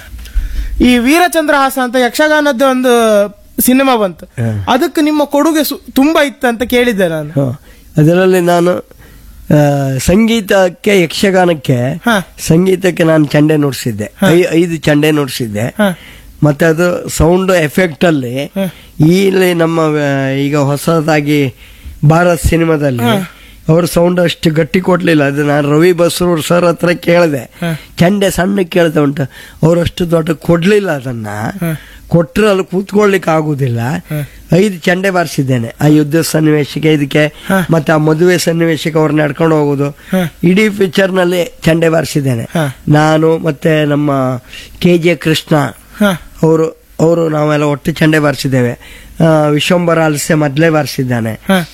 ಈ ವೀರಚಂದ್ರಹಾಸ ಅಂತ ಯಕ್ಷಗಾನದ ಒಂದು ಸಿನಿಮಾ ಬಂತು, ಅದಕ್ಕೆ ನಿಮ್ಮ ಕೊಡುಗೆ ತುಂಬಾ ಇತ್ತು ಅಂತ ಕೇಳಿದ್ದೆ ನಾನು. ಅದರಲ್ಲಿ ನಾನು ಸಂಗೀತಕ್ಕೆ ಯಕ್ಷಗಾನಕ್ಕೆ ಸಂಗೀತಕ್ಕೆ ನಾನು ಚಂಡೆ ನುಡಿಸಿದ್ದೆ, ಐದು ಚಂಡೆ ನುಡಿಸಿದ್ದೆ. ಮತ್ತೆ ಅದು ಸೌಂಡ್ ಎಫೆಕ್ಟ್ ಅಲ್ಲಿ ಇಲ್ಲಿ ನಮ್ಮ ಈಗ ಹೊಸದಾಗಿ ಭಾರತ್ ಸಿನಿಮಾದಲ್ಲಿ ಅವ್ರ ಸೌಂಡ್ ಅಷ್ಟು ಗಟ್ಟಿ ಕೊಡ್ಲಿಲ್ಲ. ಅದು ನಾನು ರವಿ ಬಸ್ರೂರ್ ಸರ್ ಹತ್ರ ಕೇಳಿದೆ, ಚಂಡೆ ಸಣ್ಣ ಕೇಳ್ತಾ ಉಂಟು, ಅವರಷ್ಟು ದೊಡ್ಡ ಕೊಡ್ಲಿಲ್ಲ. ಅದನ್ನ ಕೊಟ್ಟರೆ ಅಲ್ಲಿ ಕೂತ್ಕೊಳ್ಲಿಕ್ಕೆ ಆಗುದಿಲ್ಲ. ಐದು ಚಂಡೆ ಬಾರಿಸಿದ್ದೇನೆ ಆ ಯುದ್ಧ ಸನ್ನಿವೇಶಕ್ಕೆ, ಇದಕ್ಕೆ ಮತ್ತೆ ಆ ಮದುವೆ ಸನ್ನಿವೇಶಕ್ಕೆ ಅವ್ರು ನಡ್ಕೊಂಡು ಹೋಗುದು, ಇಡೀ ಪಿಕ್ಚರ್ ನಲ್ಲಿ ಚಂಡೆ ಬಾರಿಸಿದ್ದೇನೆ ನಾನು. ಮತ್ತೆ ನಮ್ಮ ಕೆ ಜೆ ಕೃಷ್ಣ ಅವರು ಅವರು ನಾವೆಲ್ಲ ಒಟ್ಟು ಚಂಡೆ ಬಾರಿಸಿದ್ದೇವೆ. ವಿಶ್ವಂಬರ ಅಲಸೆ ಮೊದಲೇ ಬಾರಿಸಿದ್ದಾನೆ.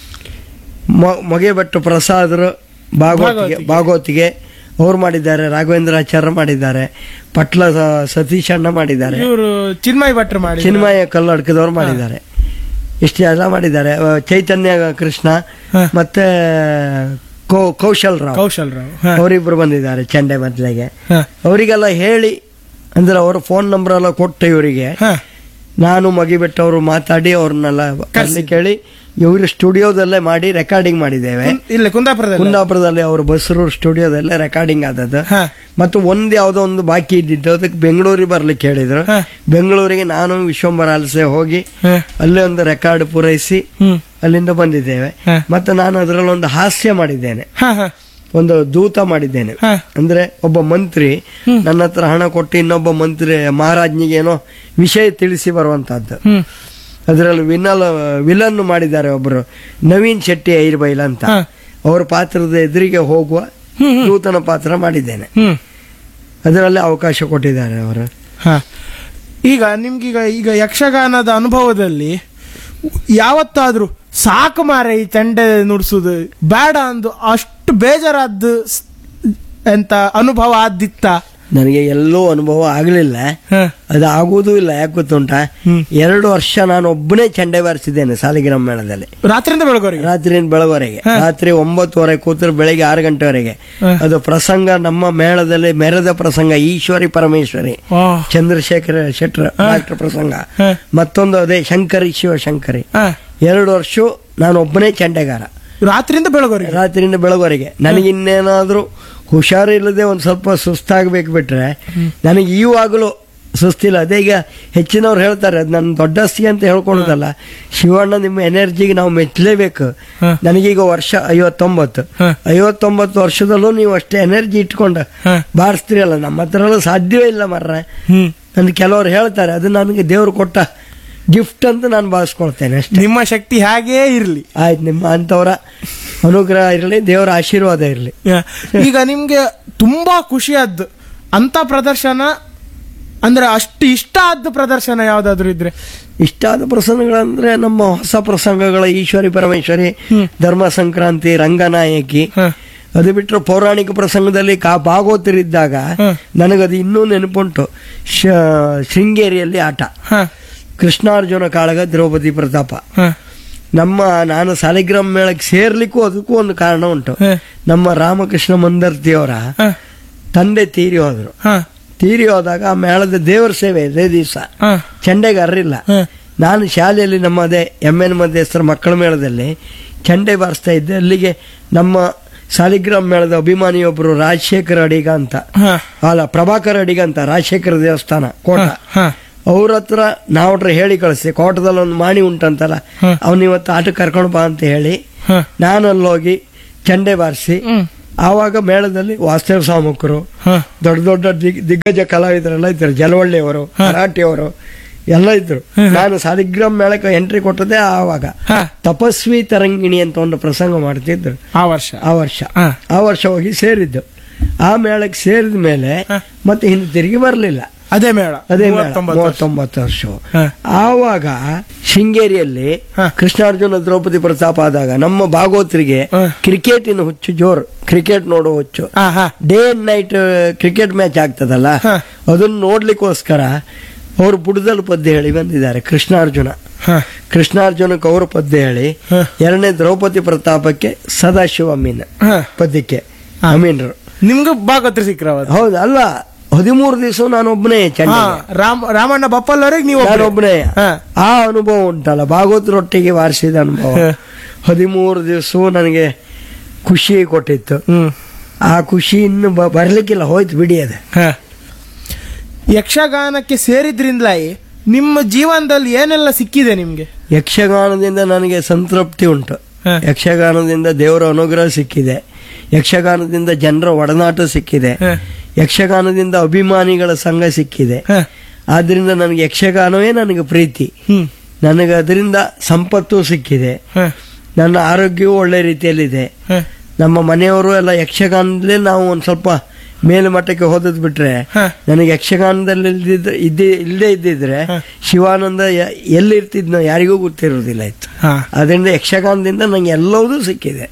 ಮೊಗೆ ಭಟ್ಟು ಪ್ರಸಾದರು ಭಾಗವತಿಗೆ ಭಾಗವತಿಗೆ ಅವ್ರು ಮಾಡಿದ್ದಾರೆ. ರಾಘವೇಂದ್ರಾಚಾರ್ಯ ಮಾಡಿದ್ದಾರೆ. ಪಟ್ಲ ಸತೀಶ್ ಅಣ್ಣ ಮಾಡಿದ್ದಾರೆ. ಚಿನ್ಮಯ ಭಟ್ರು ಮಾಡಿ ಚಿನ್ಮಯ ಕಲ್ಲಡ್ಕದವ್ರು ಮಾಡಿದ್ದಾರೆ. ಇಷ್ಟು ಎಲ್ಲ ಮಾಡಿದ್ದಾರೆ. ಚೈತನ್ಯ ಕೃಷ್ಣ ಮತ್ತೆ ಕೌಶಲ್ ರಾವ್ ಕೌಶಲ್ ರಾವ್ ಅವರಿಬ್ರು ಬಂದಿದ್ದಾರೆ ಚಂಡೆ ಮೊದಲಿಗೆ. ಅವರಿಗೆಲ್ಲ ಹೇಳಿ ಅಂದ್ರೆ ಅವ್ರ ಫೋನ್ ನಂಬರ್ ಎಲ್ಲ ಕೊಟ್ಟು ಇವರಿಗೆ ನಾನು ಮಗಿಬಿಟ್ಟು ಅವರು ಮಾತಾಡಿ ಅವ್ರನ್ನೆಲ್ಲ ಕೇಳಿ ಇವರು ಸ್ಟುಡಿಯೋದಲ್ಲೇ ಮಾಡಿ ರೆಕಾರ್ಡಿಂಗ್ ಮಾಡಿದ್ದೇವೆ. ಇಲ್ಲ ಕುಂದಾಪುರದಲ್ಲಿ ಕುಂದಾಪುರದಲ್ಲಿ ಅವ್ರ ಬಸ್ರೂರ್ ಸ್ಟುಡಿಯೋದಲ್ಲೇ ರೆಕಾರ್ಡಿಂಗ್ ಆದದ್ದು. ಮತ್ತು ಒಂದ್ ಯಾವ್ದೋ ಒಂದು ಬಾಕಿ ಇದ್ದಿದ್ದು, ಅದಕ್ಕೆ ಬೆಂಗಳೂರಿಗೆ ಬರ್ಲಿಕ್ಕೆ ಹೇಳಿದ್ರು. ಬೆಂಗಳೂರಿಗೆ ನಾನು ವಿಶ್ವಂಬರ ಅಲಸೆ ಹೋಗಿ ಅಲ್ಲೇ ಒಂದು ರೆಕಾರ್ಡ್ ಪೂರೈಸಿ ಅಲ್ಲಿಂದ ಬಂದಿದ್ದೇವೆ. ಮತ್ತೆ ನಾನು ಅದರಲ್ಲಿ ಒಂದು ಹಾಸ್ಯ ಮಾಡಿದ್ದೇನೆ, ಒಂದು ದೂತ ಮಾಡಿದ್ದೇನೆ. ಅಂದ್ರೆ ಒಬ್ಬ ಮಂತ್ರಿ ನನ್ನ ಹತ್ರ ಹಣ ಕೊಟ್ಟು ಇನ್ನೊಬ್ಬ ಮಂತ್ರಿ ಮಹಾರಾಜ್ನಿಗೆ ಏನೋ ವಿಷಯ ತಿಳಿಸಿ ಬರುವಂತಹದ್ದು. ಅದರಲ್ಲಿ ವಿನಲ್ ವಿಲನ್ ಮಾಡಿದ್ದಾರೆ ಒಬ್ರು, ನವೀನ್ ಶೆಟ್ಟಿ ಐರ್ಬೈಲ್ ಅಂತ. ಅವ್ರ ಪಾತ್ರದ ಎದುರಿಗೆ ಹೋಗುವ ದೂತನ ಪಾತ್ರ ಮಾಡಿದ್ದೇನೆ. ಅದರಲ್ಲಿ ಅವಕಾಶ ಕೊಟ್ಟಿದ್ದಾರೆ ಅವರು. ಈಗ ನಿಮ್ಗೀಗ ಈಗ ಯಕ್ಷಗಾನದ ಅನುಭವದಲ್ಲಿ ಯಾವತ್ತಾದ್ರೂ ಸಾಕು ಮಾರ ಈ ಚಂಡೆ ನುಡ್ಸುದು ಬೇಡ ಅಂದು ಅಷ್ಟು ಬೇಜಾರಾದ್ದು ಅಂತ ಅನುಭವ ಆದಿತ್ತ? ನನಗೆ ಎಲ್ಲೂ ಅನುಭವ ಆಗ್ಲಿಲ್ಲ, ಅದು ಆಗುವುದೂ ಇಲ್ಲ. ಯಾಕೆ ಗೊತ್ತುಂಟ, ಎರಡು ವರ್ಷ ನಾನು ಒಬ್ಬನೇ ಚಂಡೆ ಬಾರಿಸಿದ್ದೇನೆ ಸಾಲಿಗ್ರಾಮ ಮೇಳದಲ್ಲಿ. ರಾತ್ರಿಯಿಂದ ಬೆಳಗುವರೆಗೆ ರಾತ್ರಿಯಿಂದ ಬೆಳಗುವರೆಗೆ ರಾತ್ರಿ ಒಂಬತ್ತುವರೆ ಕೂತ್ರೆ ಬೆಳಿಗ್ಗೆ ಆರು ಗಂಟೆವರೆಗೆ. ಅದು ಪ್ರಸಂಗ ನಮ್ಮ ಮೇಳದಲ್ಲಿ ಮೆರೆದ ಪ್ರಸಂಗ ಈಶ್ವರಿ ಪರಮೇಶ್ವರಿ ಚಂದ್ರಶೇಖರ ಶೆಟ್ರ ಡಾಕ್ಟರ್ ಪ್ರಸಂಗ, ಮತ್ತೊಂದು ಅದೇ ಶಂಕರಿ ಶಿವಶಂಕರಿ. ಎರಡು ವರ್ಷ ನಾನು ಒಬ್ಬನೇ ಚಂಡೆಗಾರ ರಾತ್ರಿಯಿಂದ ಬೆಳಗುವರೆಗೆ ರಾತ್ರಿಯಿಂದ ಬೆಳಗುವರೆಗೆ. ನನಗಿನ್ನೇನಾದ್ರೂ ಹುಷಾರಿಲ್ಲದೆ ಒಂದ್ ಸ್ವಲ್ಪ ಸುಸ್ತಾಗಬೇಕು ಬಿಟ್ರೆ ನನಗೆ ಈವಾಗಲೂ ಸುಸ್ತಿಲ್ಲ. ಅದೇ ಈಗ ಹೆಚ್ಚಿನವ್ರು ಹೇಳ್ತಾರೆ, ಅದು ನನ್ನ ದೊಡ್ಡಸ್ತಿ ಅಂತ ಹೇಳ್ಕೊಳ್ಳೋದಲ್ಲ, ಶಿವಣ್ಣ ನಿಮ್ಮ ಎನರ್ಜಿಗೆ ನಾವು ಮೆಚ್ಚಲೇಬೇಕು. ನನಗೀಗ ವರ್ಷ ಐವತ್ತೊಂಬತ್ತು ಐವತ್ತೊಂಬತ್ತು ವರ್ಷದಲ್ಲೂ ನೀವು ಅಷ್ಟೇ ಎನರ್ಜಿ ಇಟ್ಕೊಂಡು ಬಾರಿಸ್ತೀರಲ್ಲ, ನಮ್ಮ ಹತ್ರ ಸಾಧ್ಯವೇ ಇಲ್ಲ ಮರ್ರೆ. ನನ್ ಕೆಲವ್ರು ಹೇಳ್ತಾರೆ, ಅದು ನನಗೆ ದೇವ್ರು ಕೊಟ್ಟ ಗಿಫ್ಟ್ ಅಂತ ನಾನು ಭಾವಿಸ್ಕೊಳ್ತೇನೆ ಅಷ್ಟೇ. ನಿಮ್ಮ ಶಕ್ತಿ ಹಾಗೇ ಇರ್ಲಿ. ಆಯ್ತು, ನಿಮ್ಮ ಅಂತವರ ಅನುಗ್ರಹ ಇರಲಿ, ದೇವರ ಆಶೀರ್ವಾದ ಇರಲಿ. ಈಗ ನಿಮ್ಗೆ ತುಂಬಾ ಖುಷಿಯಾದ್ದು ಅಂತ ಪ್ರದರ್ಶನ ಅಂದ್ರೆ ಅಷ್ಟು ಇಷ್ಟ ಆದ ಪ್ರದರ್ಶನ ಯಾವ್ದಾದ್ರು ಇದ್ರೆ? ಇಷ್ಟ ಆದ ಪ್ರಸಂಗಗಳಂದ್ರೆ ನಮ್ಮ ಹೊಸ ಪ್ರಸಂಗಗಳ ಈಶ್ವರಿ ಪರಮೇಶ್ವರಿ, ಧರ್ಮ ಸಂಕ್ರಾಂತಿ, ರಂಗನಾಯಕಿ. ಅದು ಬಿಟ್ಟರೆ ಪೌರಾಣಿಕ ಪ್ರಸಂಗದಲ್ಲಿ ಕಾ ಭಾಗವತರಿದ್ದಾಗ ನನಗದು ಇನ್ನೂ ನೆನಪುಂಟು. ಶೃಂಗೇರಿಯಲ್ಲಿ ಆಟ, ಕೃಷ್ಣಾರ್ಜುನ ಕಾಳಗ, ದ್ರೌಪದಿ ಪ್ರತಾಪ. ನಮ್ಮ ನಾನು ಸಾಲಿಗ್ರಾಮ ಮೇಳಕ್ಕೆ ಸೇರ್ಲಿಕ್ಕೂ ಅದಕ್ಕೂ ಒಂದು ಕಾರಣ ಉಂಟು. ನಮ್ಮ ರಾಮಕೃಷ್ಣ ಮಂದರ್ತಿಯವರ ತಂದೆ ತೀರಿ ಹೋದ್ರು. ತೀರಿ ಹೋದಾಗ ಆ ಮೇಳದ ದೇವರ ಸೇವೆ ಇದೇ ದಿವಸ ಚಂಡೆಗಾರರಿಲ್ಲ. ನಾನು ಶಾಲೆಯಲ್ಲಿ ನಮ್ಮ ಅದೇ ಎಮ್ ಎನ್ ಮಧ್ಯಸ್ಥರ ಮಕ್ಕಳ ಮೇಳದಲ್ಲಿ ಚಂಡೆ ಬಾರಿಸ್ತಾ ಇದ್ದೆ. ಅಲ್ಲಿಗೆ ನಮ್ಮ ಸಾಲಿಗ್ರಾಮ ಮೇಳದ ಅಭಿಮಾನಿಯೊಬ್ಬರು ರಾಜಶೇಖರ ಅಡಿಗ ಅಂತ, ಅಲ್ಲ ಪ್ರಭಾಕರ್ ಅಡಿಗ ಅಂತ, ರಾಜಶೇಖರ ದೇವಸ್ಥಾನ ಕೋಟ, ಅವ್ರ ಹತ್ರ ನಾವ್ರ ಹೇಳಿ ಕಳಿಸಿ, ಕೋಟದಲ್ಲಿ ಒಂದು ಮಾಣಿ ಉಂಟಂತಲ್ಲ, ಅವ್ನ ಇವತ್ತು ಆಟಕ್ಕೆ ಕರ್ಕೊಂಡು ಬಾ ಅಂತ ಹೇಳಿ ನಾನು ಅಲ್ಲೋಗಿ ಚಂಡೆ ಬಾರಿಸಿ. ಆವಾಗ ಮೇಳದಲ್ಲಿ ವಾಸ್ತವ ಸಾಮುಕರು, ದೊಡ್ಡ ದೊಡ್ಡ ದಿಗ್ ದಿಗ್ಗಜ ಕಲಾವಿದರೆಲ್ಲ ಇದ್ರು, ಜಲವಳ್ಳಿಯವರು, ಮರಾಠಿಯವರು ಎಲ್ಲ ಇದ್ರು. ನಾನು ಸಾಲಿಗ್ರಾಮ ಮೇಳಕ್ಕೆ ಎಂಟ್ರಿ ಕೊಟ್ಟದೆ ಆವಾಗ. ತಪಸ್ವಿ ತರಂಗಿಣಿ ಅಂತ ಒಂದು ಪ್ರಸಂಗ ಮಾಡ್ತಿದ್ರು ಆ ವರ್ಷ ಆ ವರ್ಷ ಆ ವರ್ಷ ಹೋಗಿ ಸೇರಿದ್ದು. ಆ ಮೇಳಕ್ಕೆ ಸೇರಿದ ಮೇಲೆ ಮತ್ತೆ ಹಿಂದೆ ತಿರುಗಿ ಬರಲಿಲ್ಲ. ಅದೇ ಮೇಳ ಅದೇ ಮೇಳ ಮೂವತ್ತೊಂಬತ್ತು ವರ್ಷ. ಆವಾಗ ಶೃಂಗೇರಿಯಲ್ಲಿ ಕೃಷ್ಣಾರ್ಜುನ ದ್ರೌಪದಿ ಪ್ರತಾಪ ಆದಾಗ ನಮ್ಮ ಭಾಗವತರಿಗೆ ಕ್ರಿಕೆಟಿನ ಹುಚ್ಚು ಜೋರು, ಕ್ರಿಕೆಟ್ ನೋಡೋ ಹುಚ್ಚು. Day and night cricket match ಆಗ್ತದಲ್ಲ, ಅದನ್ನ ನೋಡ್ಲಿಕ್ಕೋಸ್ಕರ ಅವರು ಬುಡದಲ್ಲಿ ಪದ್ಯ ಹೇಳಿ ಬಂದಿದ್ದಾರೆ. ಕೃಷ್ಣಾರ್ಜುನ ಕೃಷ್ಣಾರ್ಜುನಕ್ಕೆ ಅವರು ಪದ್ಯ ಹೇಳಿ, ಎರಡನೇ ದ್ರೌಪದಿ ಪ್ರತಾಪಕ್ಕೆ ಸದಾಶಿವ ಅಮೀನ್ ಪದ್ಯಕ್ಕೆ ಅಮೀನ್ರು. ನಿಮ್ಗೆ ಭಾಗವತರು ಸಿಕ್ಕ್ರ? ಹೌದು. ಅಲ್ಲ, ಹದಿಮೂರು ದಿವಸ ನಾನೊಬ್ಬನೇ ರಾಮಣ್ಣ ಬಪ್ಪಲ್ವರೆಗೆ ನೀವು ನಾನೊಬ್ಬನೇ. ಆ ಅನುಭವ ಉಂಟಲ್ಲ, ಭಾಗವತರೊಟ್ಟಿಗೆ ವಾರಿಸಿದ ಅನುಭವ. ಹದಿಮೂರು ದಿವಸ ನನಗೆ ಖುಷಿ ಕೊಟ್ಟಿತ್ತು. ಆ ಖುಷಿ ಇನ್ನು ಬರ್ಲಿಕ್ಕಿಲ್ಲ, ಹೋಯ್ತು ಬಿಡಿ. ಅದೇ ಯಕ್ಷಗಾನಕ್ಕೆ ಸೇರಿದ್ರಿಂದಲೇ ನಿಮ್ಮ ಜೀವನದಲ್ಲಿ ಏನೆಲ್ಲ ಸಿಕ್ಕಿದೆ ನಿಮ್ಗೆ? ಯಕ್ಷಗಾನದಿಂದ ನನಗೆ ಸಂತೃಪ್ತಿ ಉಂಟು. ಯಕ್ಷಗಾನದಿಂದ ದೇವರ ಅನುಗ್ರಹ ಸಿಕ್ಕಿದೆ. ಯಕ್ಷಗಾನದಿಂದ ಜನರ ಒಡನಾಟ ಸಿಕ್ಕಿದೆ. ಯಕ್ಷಗಾನದಿಂದ ಅಭಿಮಾನಿಗಳ ಸಂಘ ಸಿಕ್ಕಿದೆ. ಆದ್ರಿಂದ ನನಗೆ ಯಕ್ಷಗಾನವೇ ನನಗೆ ಪ್ರೀತಿ. ನನಗೆ ಅದರಿಂದ ಸಂಪತ್ತು ಸಿಕ್ಕಿದೆ. ನನ್ನ ಆರೋಗ್ಯವೂ ಒಳ್ಳೆ ರೀತಿಯಲ್ಲಿದೆ. ನಮ್ಮ ಮನೆಯವರು ಎಲ್ಲ ಯಕ್ಷಗಾನದಲ್ಲೇ ನಾವು ಒಂದ್ ಸ್ವಲ್ಪ ಮೇಲ್ಮಟ್ಟಕ್ಕೆ ಹೋದದ್ ಬಿಟ್ರೆ, ನನಗೆ ಯಕ್ಷಗಾನದಲ್ಲಿ ಇದ್ದೇ ಇಲ್ಲದೆ ಇದ್ದಿದ್ರೆ ಶಿವಾನಂದ ಎಲ್ಲಿರ್ತಿದ್ನೋ ಯಾರಿಗೂ ಗೊತ್ತಿರೋದಿಲ್ಲ ಇತ್ತು. ಅದರಿಂದ ಯಕ್ಷಗಾನದಿಂದ ನಂಗೆ ಎಲ್ಲವೂ ಸಿಕ್ಕಿದೆ.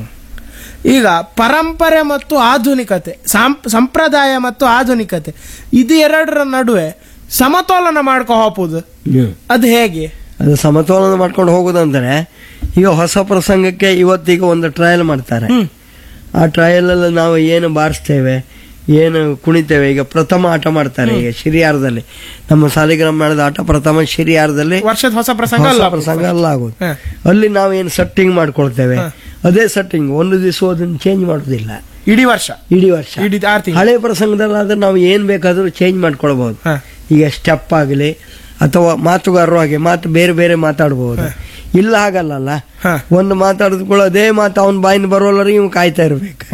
ಈಗ ಪರಂಪರೆ ಮತ್ತು ಆಧುನಿಕತೆ, ಸಂಪ್ರದಾಯ ಮತ್ತು ಆಧುನಿಕತೆ, ಇದು ಎರಡರ ನಡುವೆ ಸಮತೋಲನ ಮಾಡ್ಕೊ ಹೋಗುದು, ಅದು ಹೇಗೆ? ಅದು ಸಮತೋಲನ ಮಾಡ್ಕೊಂಡು ಹೋಗುದಂದ್ರೆ, ಈಗ ಹೊಸ ಪ್ರಸಂಗಕ್ಕೆ ಇವತ್ತೀಗ ಒಂದು ಟ್ರಯಲ್ ಮಾಡ್ತಾರೆ. ಆ ಟ್ರಯಲ್ ಅಲ್ಲಿ ನಾವು ಏನು ಬಾರಿಸ್ತೇವೆ, ಏನು ಕುಣಿತೇವೆ. ಈಗ ಪ್ರಥಮ ಆಟ ಮಾಡ್ತಾರೆ ಈಗ ಶಿರಿಯಾರದಲ್ಲಿ, ನಮ್ಮ ಸಾಲಿಗ್ರಾಮ ಮೇಳದ ಆಟ ಪ್ರಥಮ ಶಿರಿಯಾರದಲ್ಲಿ ವರ್ಷದ ಹೊಸ ಪ್ರಸಂಗ ಪ್ರಸಂಗ ಅಲ್ಲ ಆಗೋದು. ಅಲ್ಲಿ ನಾವೇನು ಸೆಟ್ಟಿಂಗ್ ಮಾಡ್ಕೊಳ್ತೇವೆ, ಅದೇ ಸೆಟ್ಟಿಂಗ್. ಒಂದು ದಿವಸ ಅದನ್ನು ಚೇಂಜ್ ಮಾಡೋದಿಲ್ಲ, ಇಡೀ ವರ್ಷ ಇಡೀ ವರ್ಷ ಹಳೆ ಪ್ರಸಂಗದಲ್ಲಾದ್ರೆ ನಾವು ಏನ್ ಬೇಕಾದ್ರೂ ಚೇಂಜ್ ಮಾಡ್ಕೊಳ್ಬಹುದು. ಈಗ ಸ್ಟೆಪ್ ಆಗಲಿ ಅಥವಾ ಮಾತುಗಾರರು ಹಾಗೆ ಮಾತು ಬೇರೆ ಬೇರೆ ಮಾತಾಡಬಹುದು. ಇಲ್ಲ ಹಾಗಲ್ಲ, ಒಂದು ಮಾತಾಡಿದ ಕೂಡ ಅದೇ ಮಾತು ಅವನ ಬಾಯಿಂದ ಬರೋಲ್ಲರಿಗೆ ಇವ್ ಕಾಯ್ತಾ ಇರ್ಬೇಕು.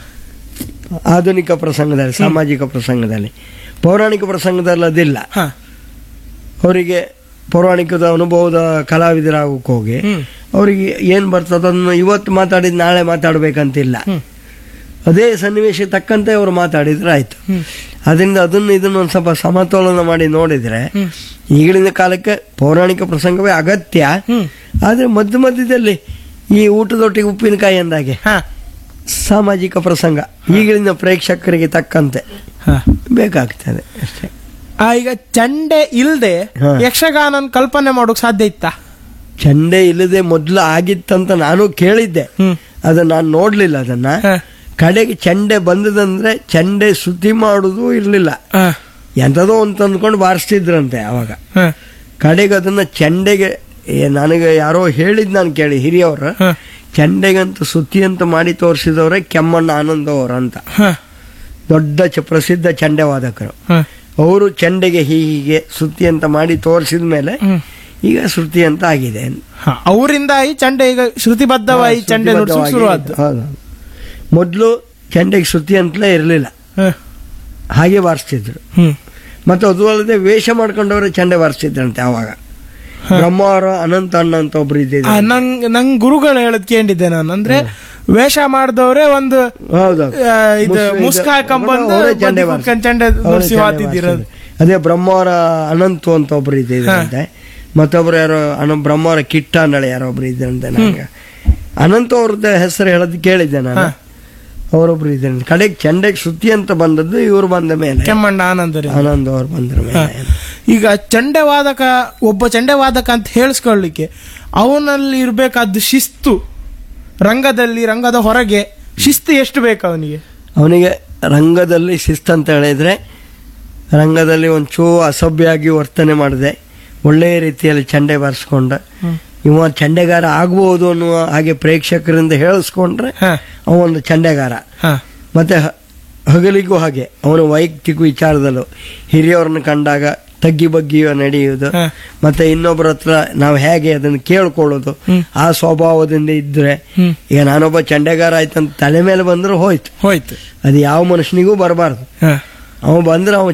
ಆಧುನಿಕ ಪ್ರಸಂಗದಲ್ಲಿ, ಸಾಮಾಜಿಕ ಪ್ರಸಂಗದಲ್ಲಿ. ಪೌರಾಣಿಕ ಪ್ರಸಂಗದಲ್ಲಿ ಅದಿಲ್ಲ. ಅವರಿಗೆ ಪೌರಾಣಿಕದ ಅನುಭವದ ಕಲಾವಿದರಾಗಕ್ಕೆ ಹೋಗಿ ಅವರಿಗೆ ಏನ್ ಬರ್ತದ ಅದನ್ನು ಇವತ್ತು ಮಾತಾಡಿದ್ ನಾಳೆ ಮಾತಾಡ್ಬೇಕಂತಿಲ್ಲ. ಅದೇ ಸನ್ನಿವೇಶ ತಕ್ಕಂತೆ ಅವರು ಮಾತಾಡಿದ್ರೆ ಆಯ್ತು. ಅದರಿಂದ ಅದನ್ನು ಇದನ್ನು ಒಂದ್ ಸ್ವಲ್ಪ ಸಮತೋಲನ ಮಾಡಿ ನೋಡಿದ್ರೆ ಈಗಿನ ಕಾಲಕ್ಕೆ ಪೌರಾಣಿಕ ಪ್ರಸಂಗವೇ ಅಗತ್ಯ. ಆದ್ರೆ ಮಧ್ಯ ಮಧ್ಯದಲ್ಲಿ ಈ ಊಟದೊಟ್ಟಿಗೆ ಉಪ್ಪಿನಕಾಯಿ ಅಂದಾಗೆ ಸಾಮಾಜಿಕ ಪ್ರಸಂಗ ಈಗಿನ ಪ್ರೇಕ್ಷಕರಿಗೆ ತಕ್ಕಂತೆ ಬೇಕಾಗ್ತದೆ ಅಷ್ಟೇ. ಈಗ ಚಂಡೆ ಇಲ್ಲದೆ ಯಕ್ಷಗಾನ ಕಲ್ಪನೆ ಮಾಡೋಕ್ ಸಾಧ್ಯ ಇತ್ತ? ಚಂಡೆ ಇಲ್ಲದೆ ಮೊದ್ಲು ಆಗಿತ್ತಂತ ನಾನು ಕೇಳಿದ್ದೆ, ಅದನ್ನ ನಾನು ನೋಡ್ಲಿಲ್ಲ. ಅದನ್ನ ಕಡೆಗೆ ಚಂಡೆ ಬಂದದಂದ್ರೆ ಚಂಡೆ ಶ್ರುತಿ ಮಾಡುದು ಇರ್ಲಿಲ್ಲ, ಎಂತದೋ ಅಂತ ಅಂದ್ಕೊಂಡು ಬಾರಿಸ್ತಿದ್ರಂತೆ. ಅವಾಗ ಕಡೆಗೆ ಅದನ್ನ ಚಂಡೆಗೆ ನನಗೆ ಯಾರೋ ಹೇಳಿದ್ ನಾನು ಕೇಳಿ, ಹಿರಿಯವ್ರ ಚಂಡೆಗಂತ ಸುತ್ತಿ ಅಂತ ಮಾಡಿ ತೋರಿಸಿದವ್ರೆ ಕೆಮ್ಮಣ್ಣ ಆನಂದ ಅವ್ರ ಅಂತ, ದೊಡ್ಡ ಪ್ರಸಿದ್ಧ ಚಂಡೆ ವಾದಕರು. ಅವರು ಚಂಡೆಗೆ ಹೀಗೆ ಸುತ್ತಿ ಅಂತ ಮಾಡಿ ತೋರಿಸಿದ ಮೇಲೆ ಈಗ ಶ್ರುತಿ ಅಂತ ಆಗಿದೆ. ಅವರಿಂದ ಈ ಚಂಡೆ ಈಗ ಶ್ರುತಿಬದ್ಧವಾಗಿ ಚಂಡೆ ಶುರುವಾದ. ಮೊದ್ಲು ಚಂಡೆಗೆ ಶ್ರುತಿ ಅಂತಲೇ ಇರಲಿಲ್ಲ, ಹಾಗೆ ಬಾರಿಸ್ತಿದ್ರು. ಮತ್ತೆ ಅದು ಅಲ್ಲದೆ ವೇಷ ಮಾಡ್ಕೊಂಡವ್ರೆ ಚಂಡೆ ಬಾರಿಸ್ತಿದ್ರಂತೆ. ಅವಾಗ ಬ್ರಹ್ಮಾವರ ಅನಂತ ಅಣ್ಣ ಅಂತ ಒಬ್ರು ಆ, ಇದ್ದಿದ್ದಾರೆ. ನಂಗ್ ನಂಗ್ ಗುರುಗಳು ಹೇಳದ್ ಕೇಳಿದ್ದೆ ನಾನು. ಅಂದ್ರೆ ವೇಷ ಮಾಡಿದವ್ರೆ ಒಂದು ಹೌದೌದು. ಆ, ಇದು ಮುಸ್ಕ- ಮುಸ್ಕ ಹಾಕೊಂಡ್ಬಂದು ಅವರೇ ಚಂಡೆ ಬದಿಗೆ ಬಾರಿಸಿ- ಚಂಡೆ ಅವರೇ ನುಡ್ಸಿ ಚಂಡೆ ಹಾತಿದ್ದಿರೋದು. ಬಾರಿಸಿದ್ದು. ಅದೇ ಬ್ರಹ್ಮಾವರ ಅನಂತು ಅಂತ ಒಬ್ರು ಇದ್ದಿದ್ರಂತೆ. ಮತ್ತೊಬ್ರು ಯಾರೋ ಅನ ಬ್ರಹ್ಮಾವರ ಕಿಟ್ಟ ಅಂದಳೆ ಯಾರೋ ಒಬ್ರು ಇದ್ರಂತೆ. ನನಗೆ ಅನಂತ ಅವ್ರದ್ದು ಹೆಸರು ಹೇಳೋದು ಕೇಳಿದ್ದೆ ನಾನು. ಅವರೊಬ್ರು ಇದ್ದಾರೆ. ಕಡೆಗೆ ಚಂಡೆಗೆ ಸುತ್ತಿ ಅಂತ ಬಂದದ್ದು ಇವ್ರು ಬಂದ ಮೇಲೆ, ಕೆಮ್ಮಣ್ಣ ಆನಂದರಿ. ಆನಂದ್ ಅವ್ರು ಬಂದ್ರ ಮೇಲೆ. ಈಗ ಚಂಡೆವಾದಕ ಒಬ್ಬ ಚಂಡೆವಾದಕ ಅಂತ ಹೇಳಿಸ್ಕೊಳ್ಳಿಕ್ಕೆ ಅವನಲ್ಲಿ ಇರ್ಬೇಕಾದ್ದು ಶಿಸ್ತು, ರಂಗದಲ್ಲಿ ರಂಗದ ಹೊರಗೆ ಶಿಸ್ತು ಎಷ್ಟು ಬೇಕು ಅವನಿಗೆ? ಅವನಿಗೆ ರಂಗದಲ್ಲಿ ಶಿಸ್ತು ಅಂತ ಹೇಳಿದ್ರೆ, ರಂಗದಲ್ಲಿ ಒಂಚೂ ಅಸಭ್ಯವಾಗಿ ವರ್ತನೆ ಮಾಡದೆ ಒಳ್ಳೆಯ ರೀತಿಯಲ್ಲಿ ಚಂಡೆ ಬಾರಿಸ್ಕೊಂಡ ಇವ ಚಂಡೆಗಾರ ಆಗ್ಬಹುದು ಅನ್ನುವ ಹಾಗೆ ಪ್ರೇಕ್ಷಕರಿಂದ ಹೇಳಿಸ್ಕೊಂಡ್ರೆ ಅವ ಒಂದು ಚಂಡೆಗಾರ. ಮತ್ತೆ ಹ- ಹಗಲಿಗೂ ಹಾಗೆ ಅವನ ವೈಯಕ್ತಿಕ ವಿಚಾರದಲ್ಲೂ ಹಿರಿಯವ್ರನ್ನ ಕಂಡಾಗ ತಗ್ಗಿ ಬಗ್ಗಿಯೋ ನಡೆಯುವುದು, ಮತ್ತೆ ಇನ್ನೊಬ್ಬರ ಹತ್ರ ನಾವು ಹೇಗೆ ಅದನ್ನು ಕೇಳ್ಕೊಳ್ಳೋದು, ಆ ಸ್ವಭಾವದಿಂದ ಇದ್ರೆ, ಈಗ ನಾನೊಬ್ಬ ಚಂಡೆಗಾರ ಆಯ್ತಂತ ತಲೆ ಮೇಲೆ ಬಂದ್ರೆ ಹೋಯ್ತು ಹೋಯ್ತು. ಅದು ಯಾವ ಮನುಷ್ಯನಿಗೂ ಬರಬಾರ್ದು. ಅವ ಬಂದ್ರೆ ಅವ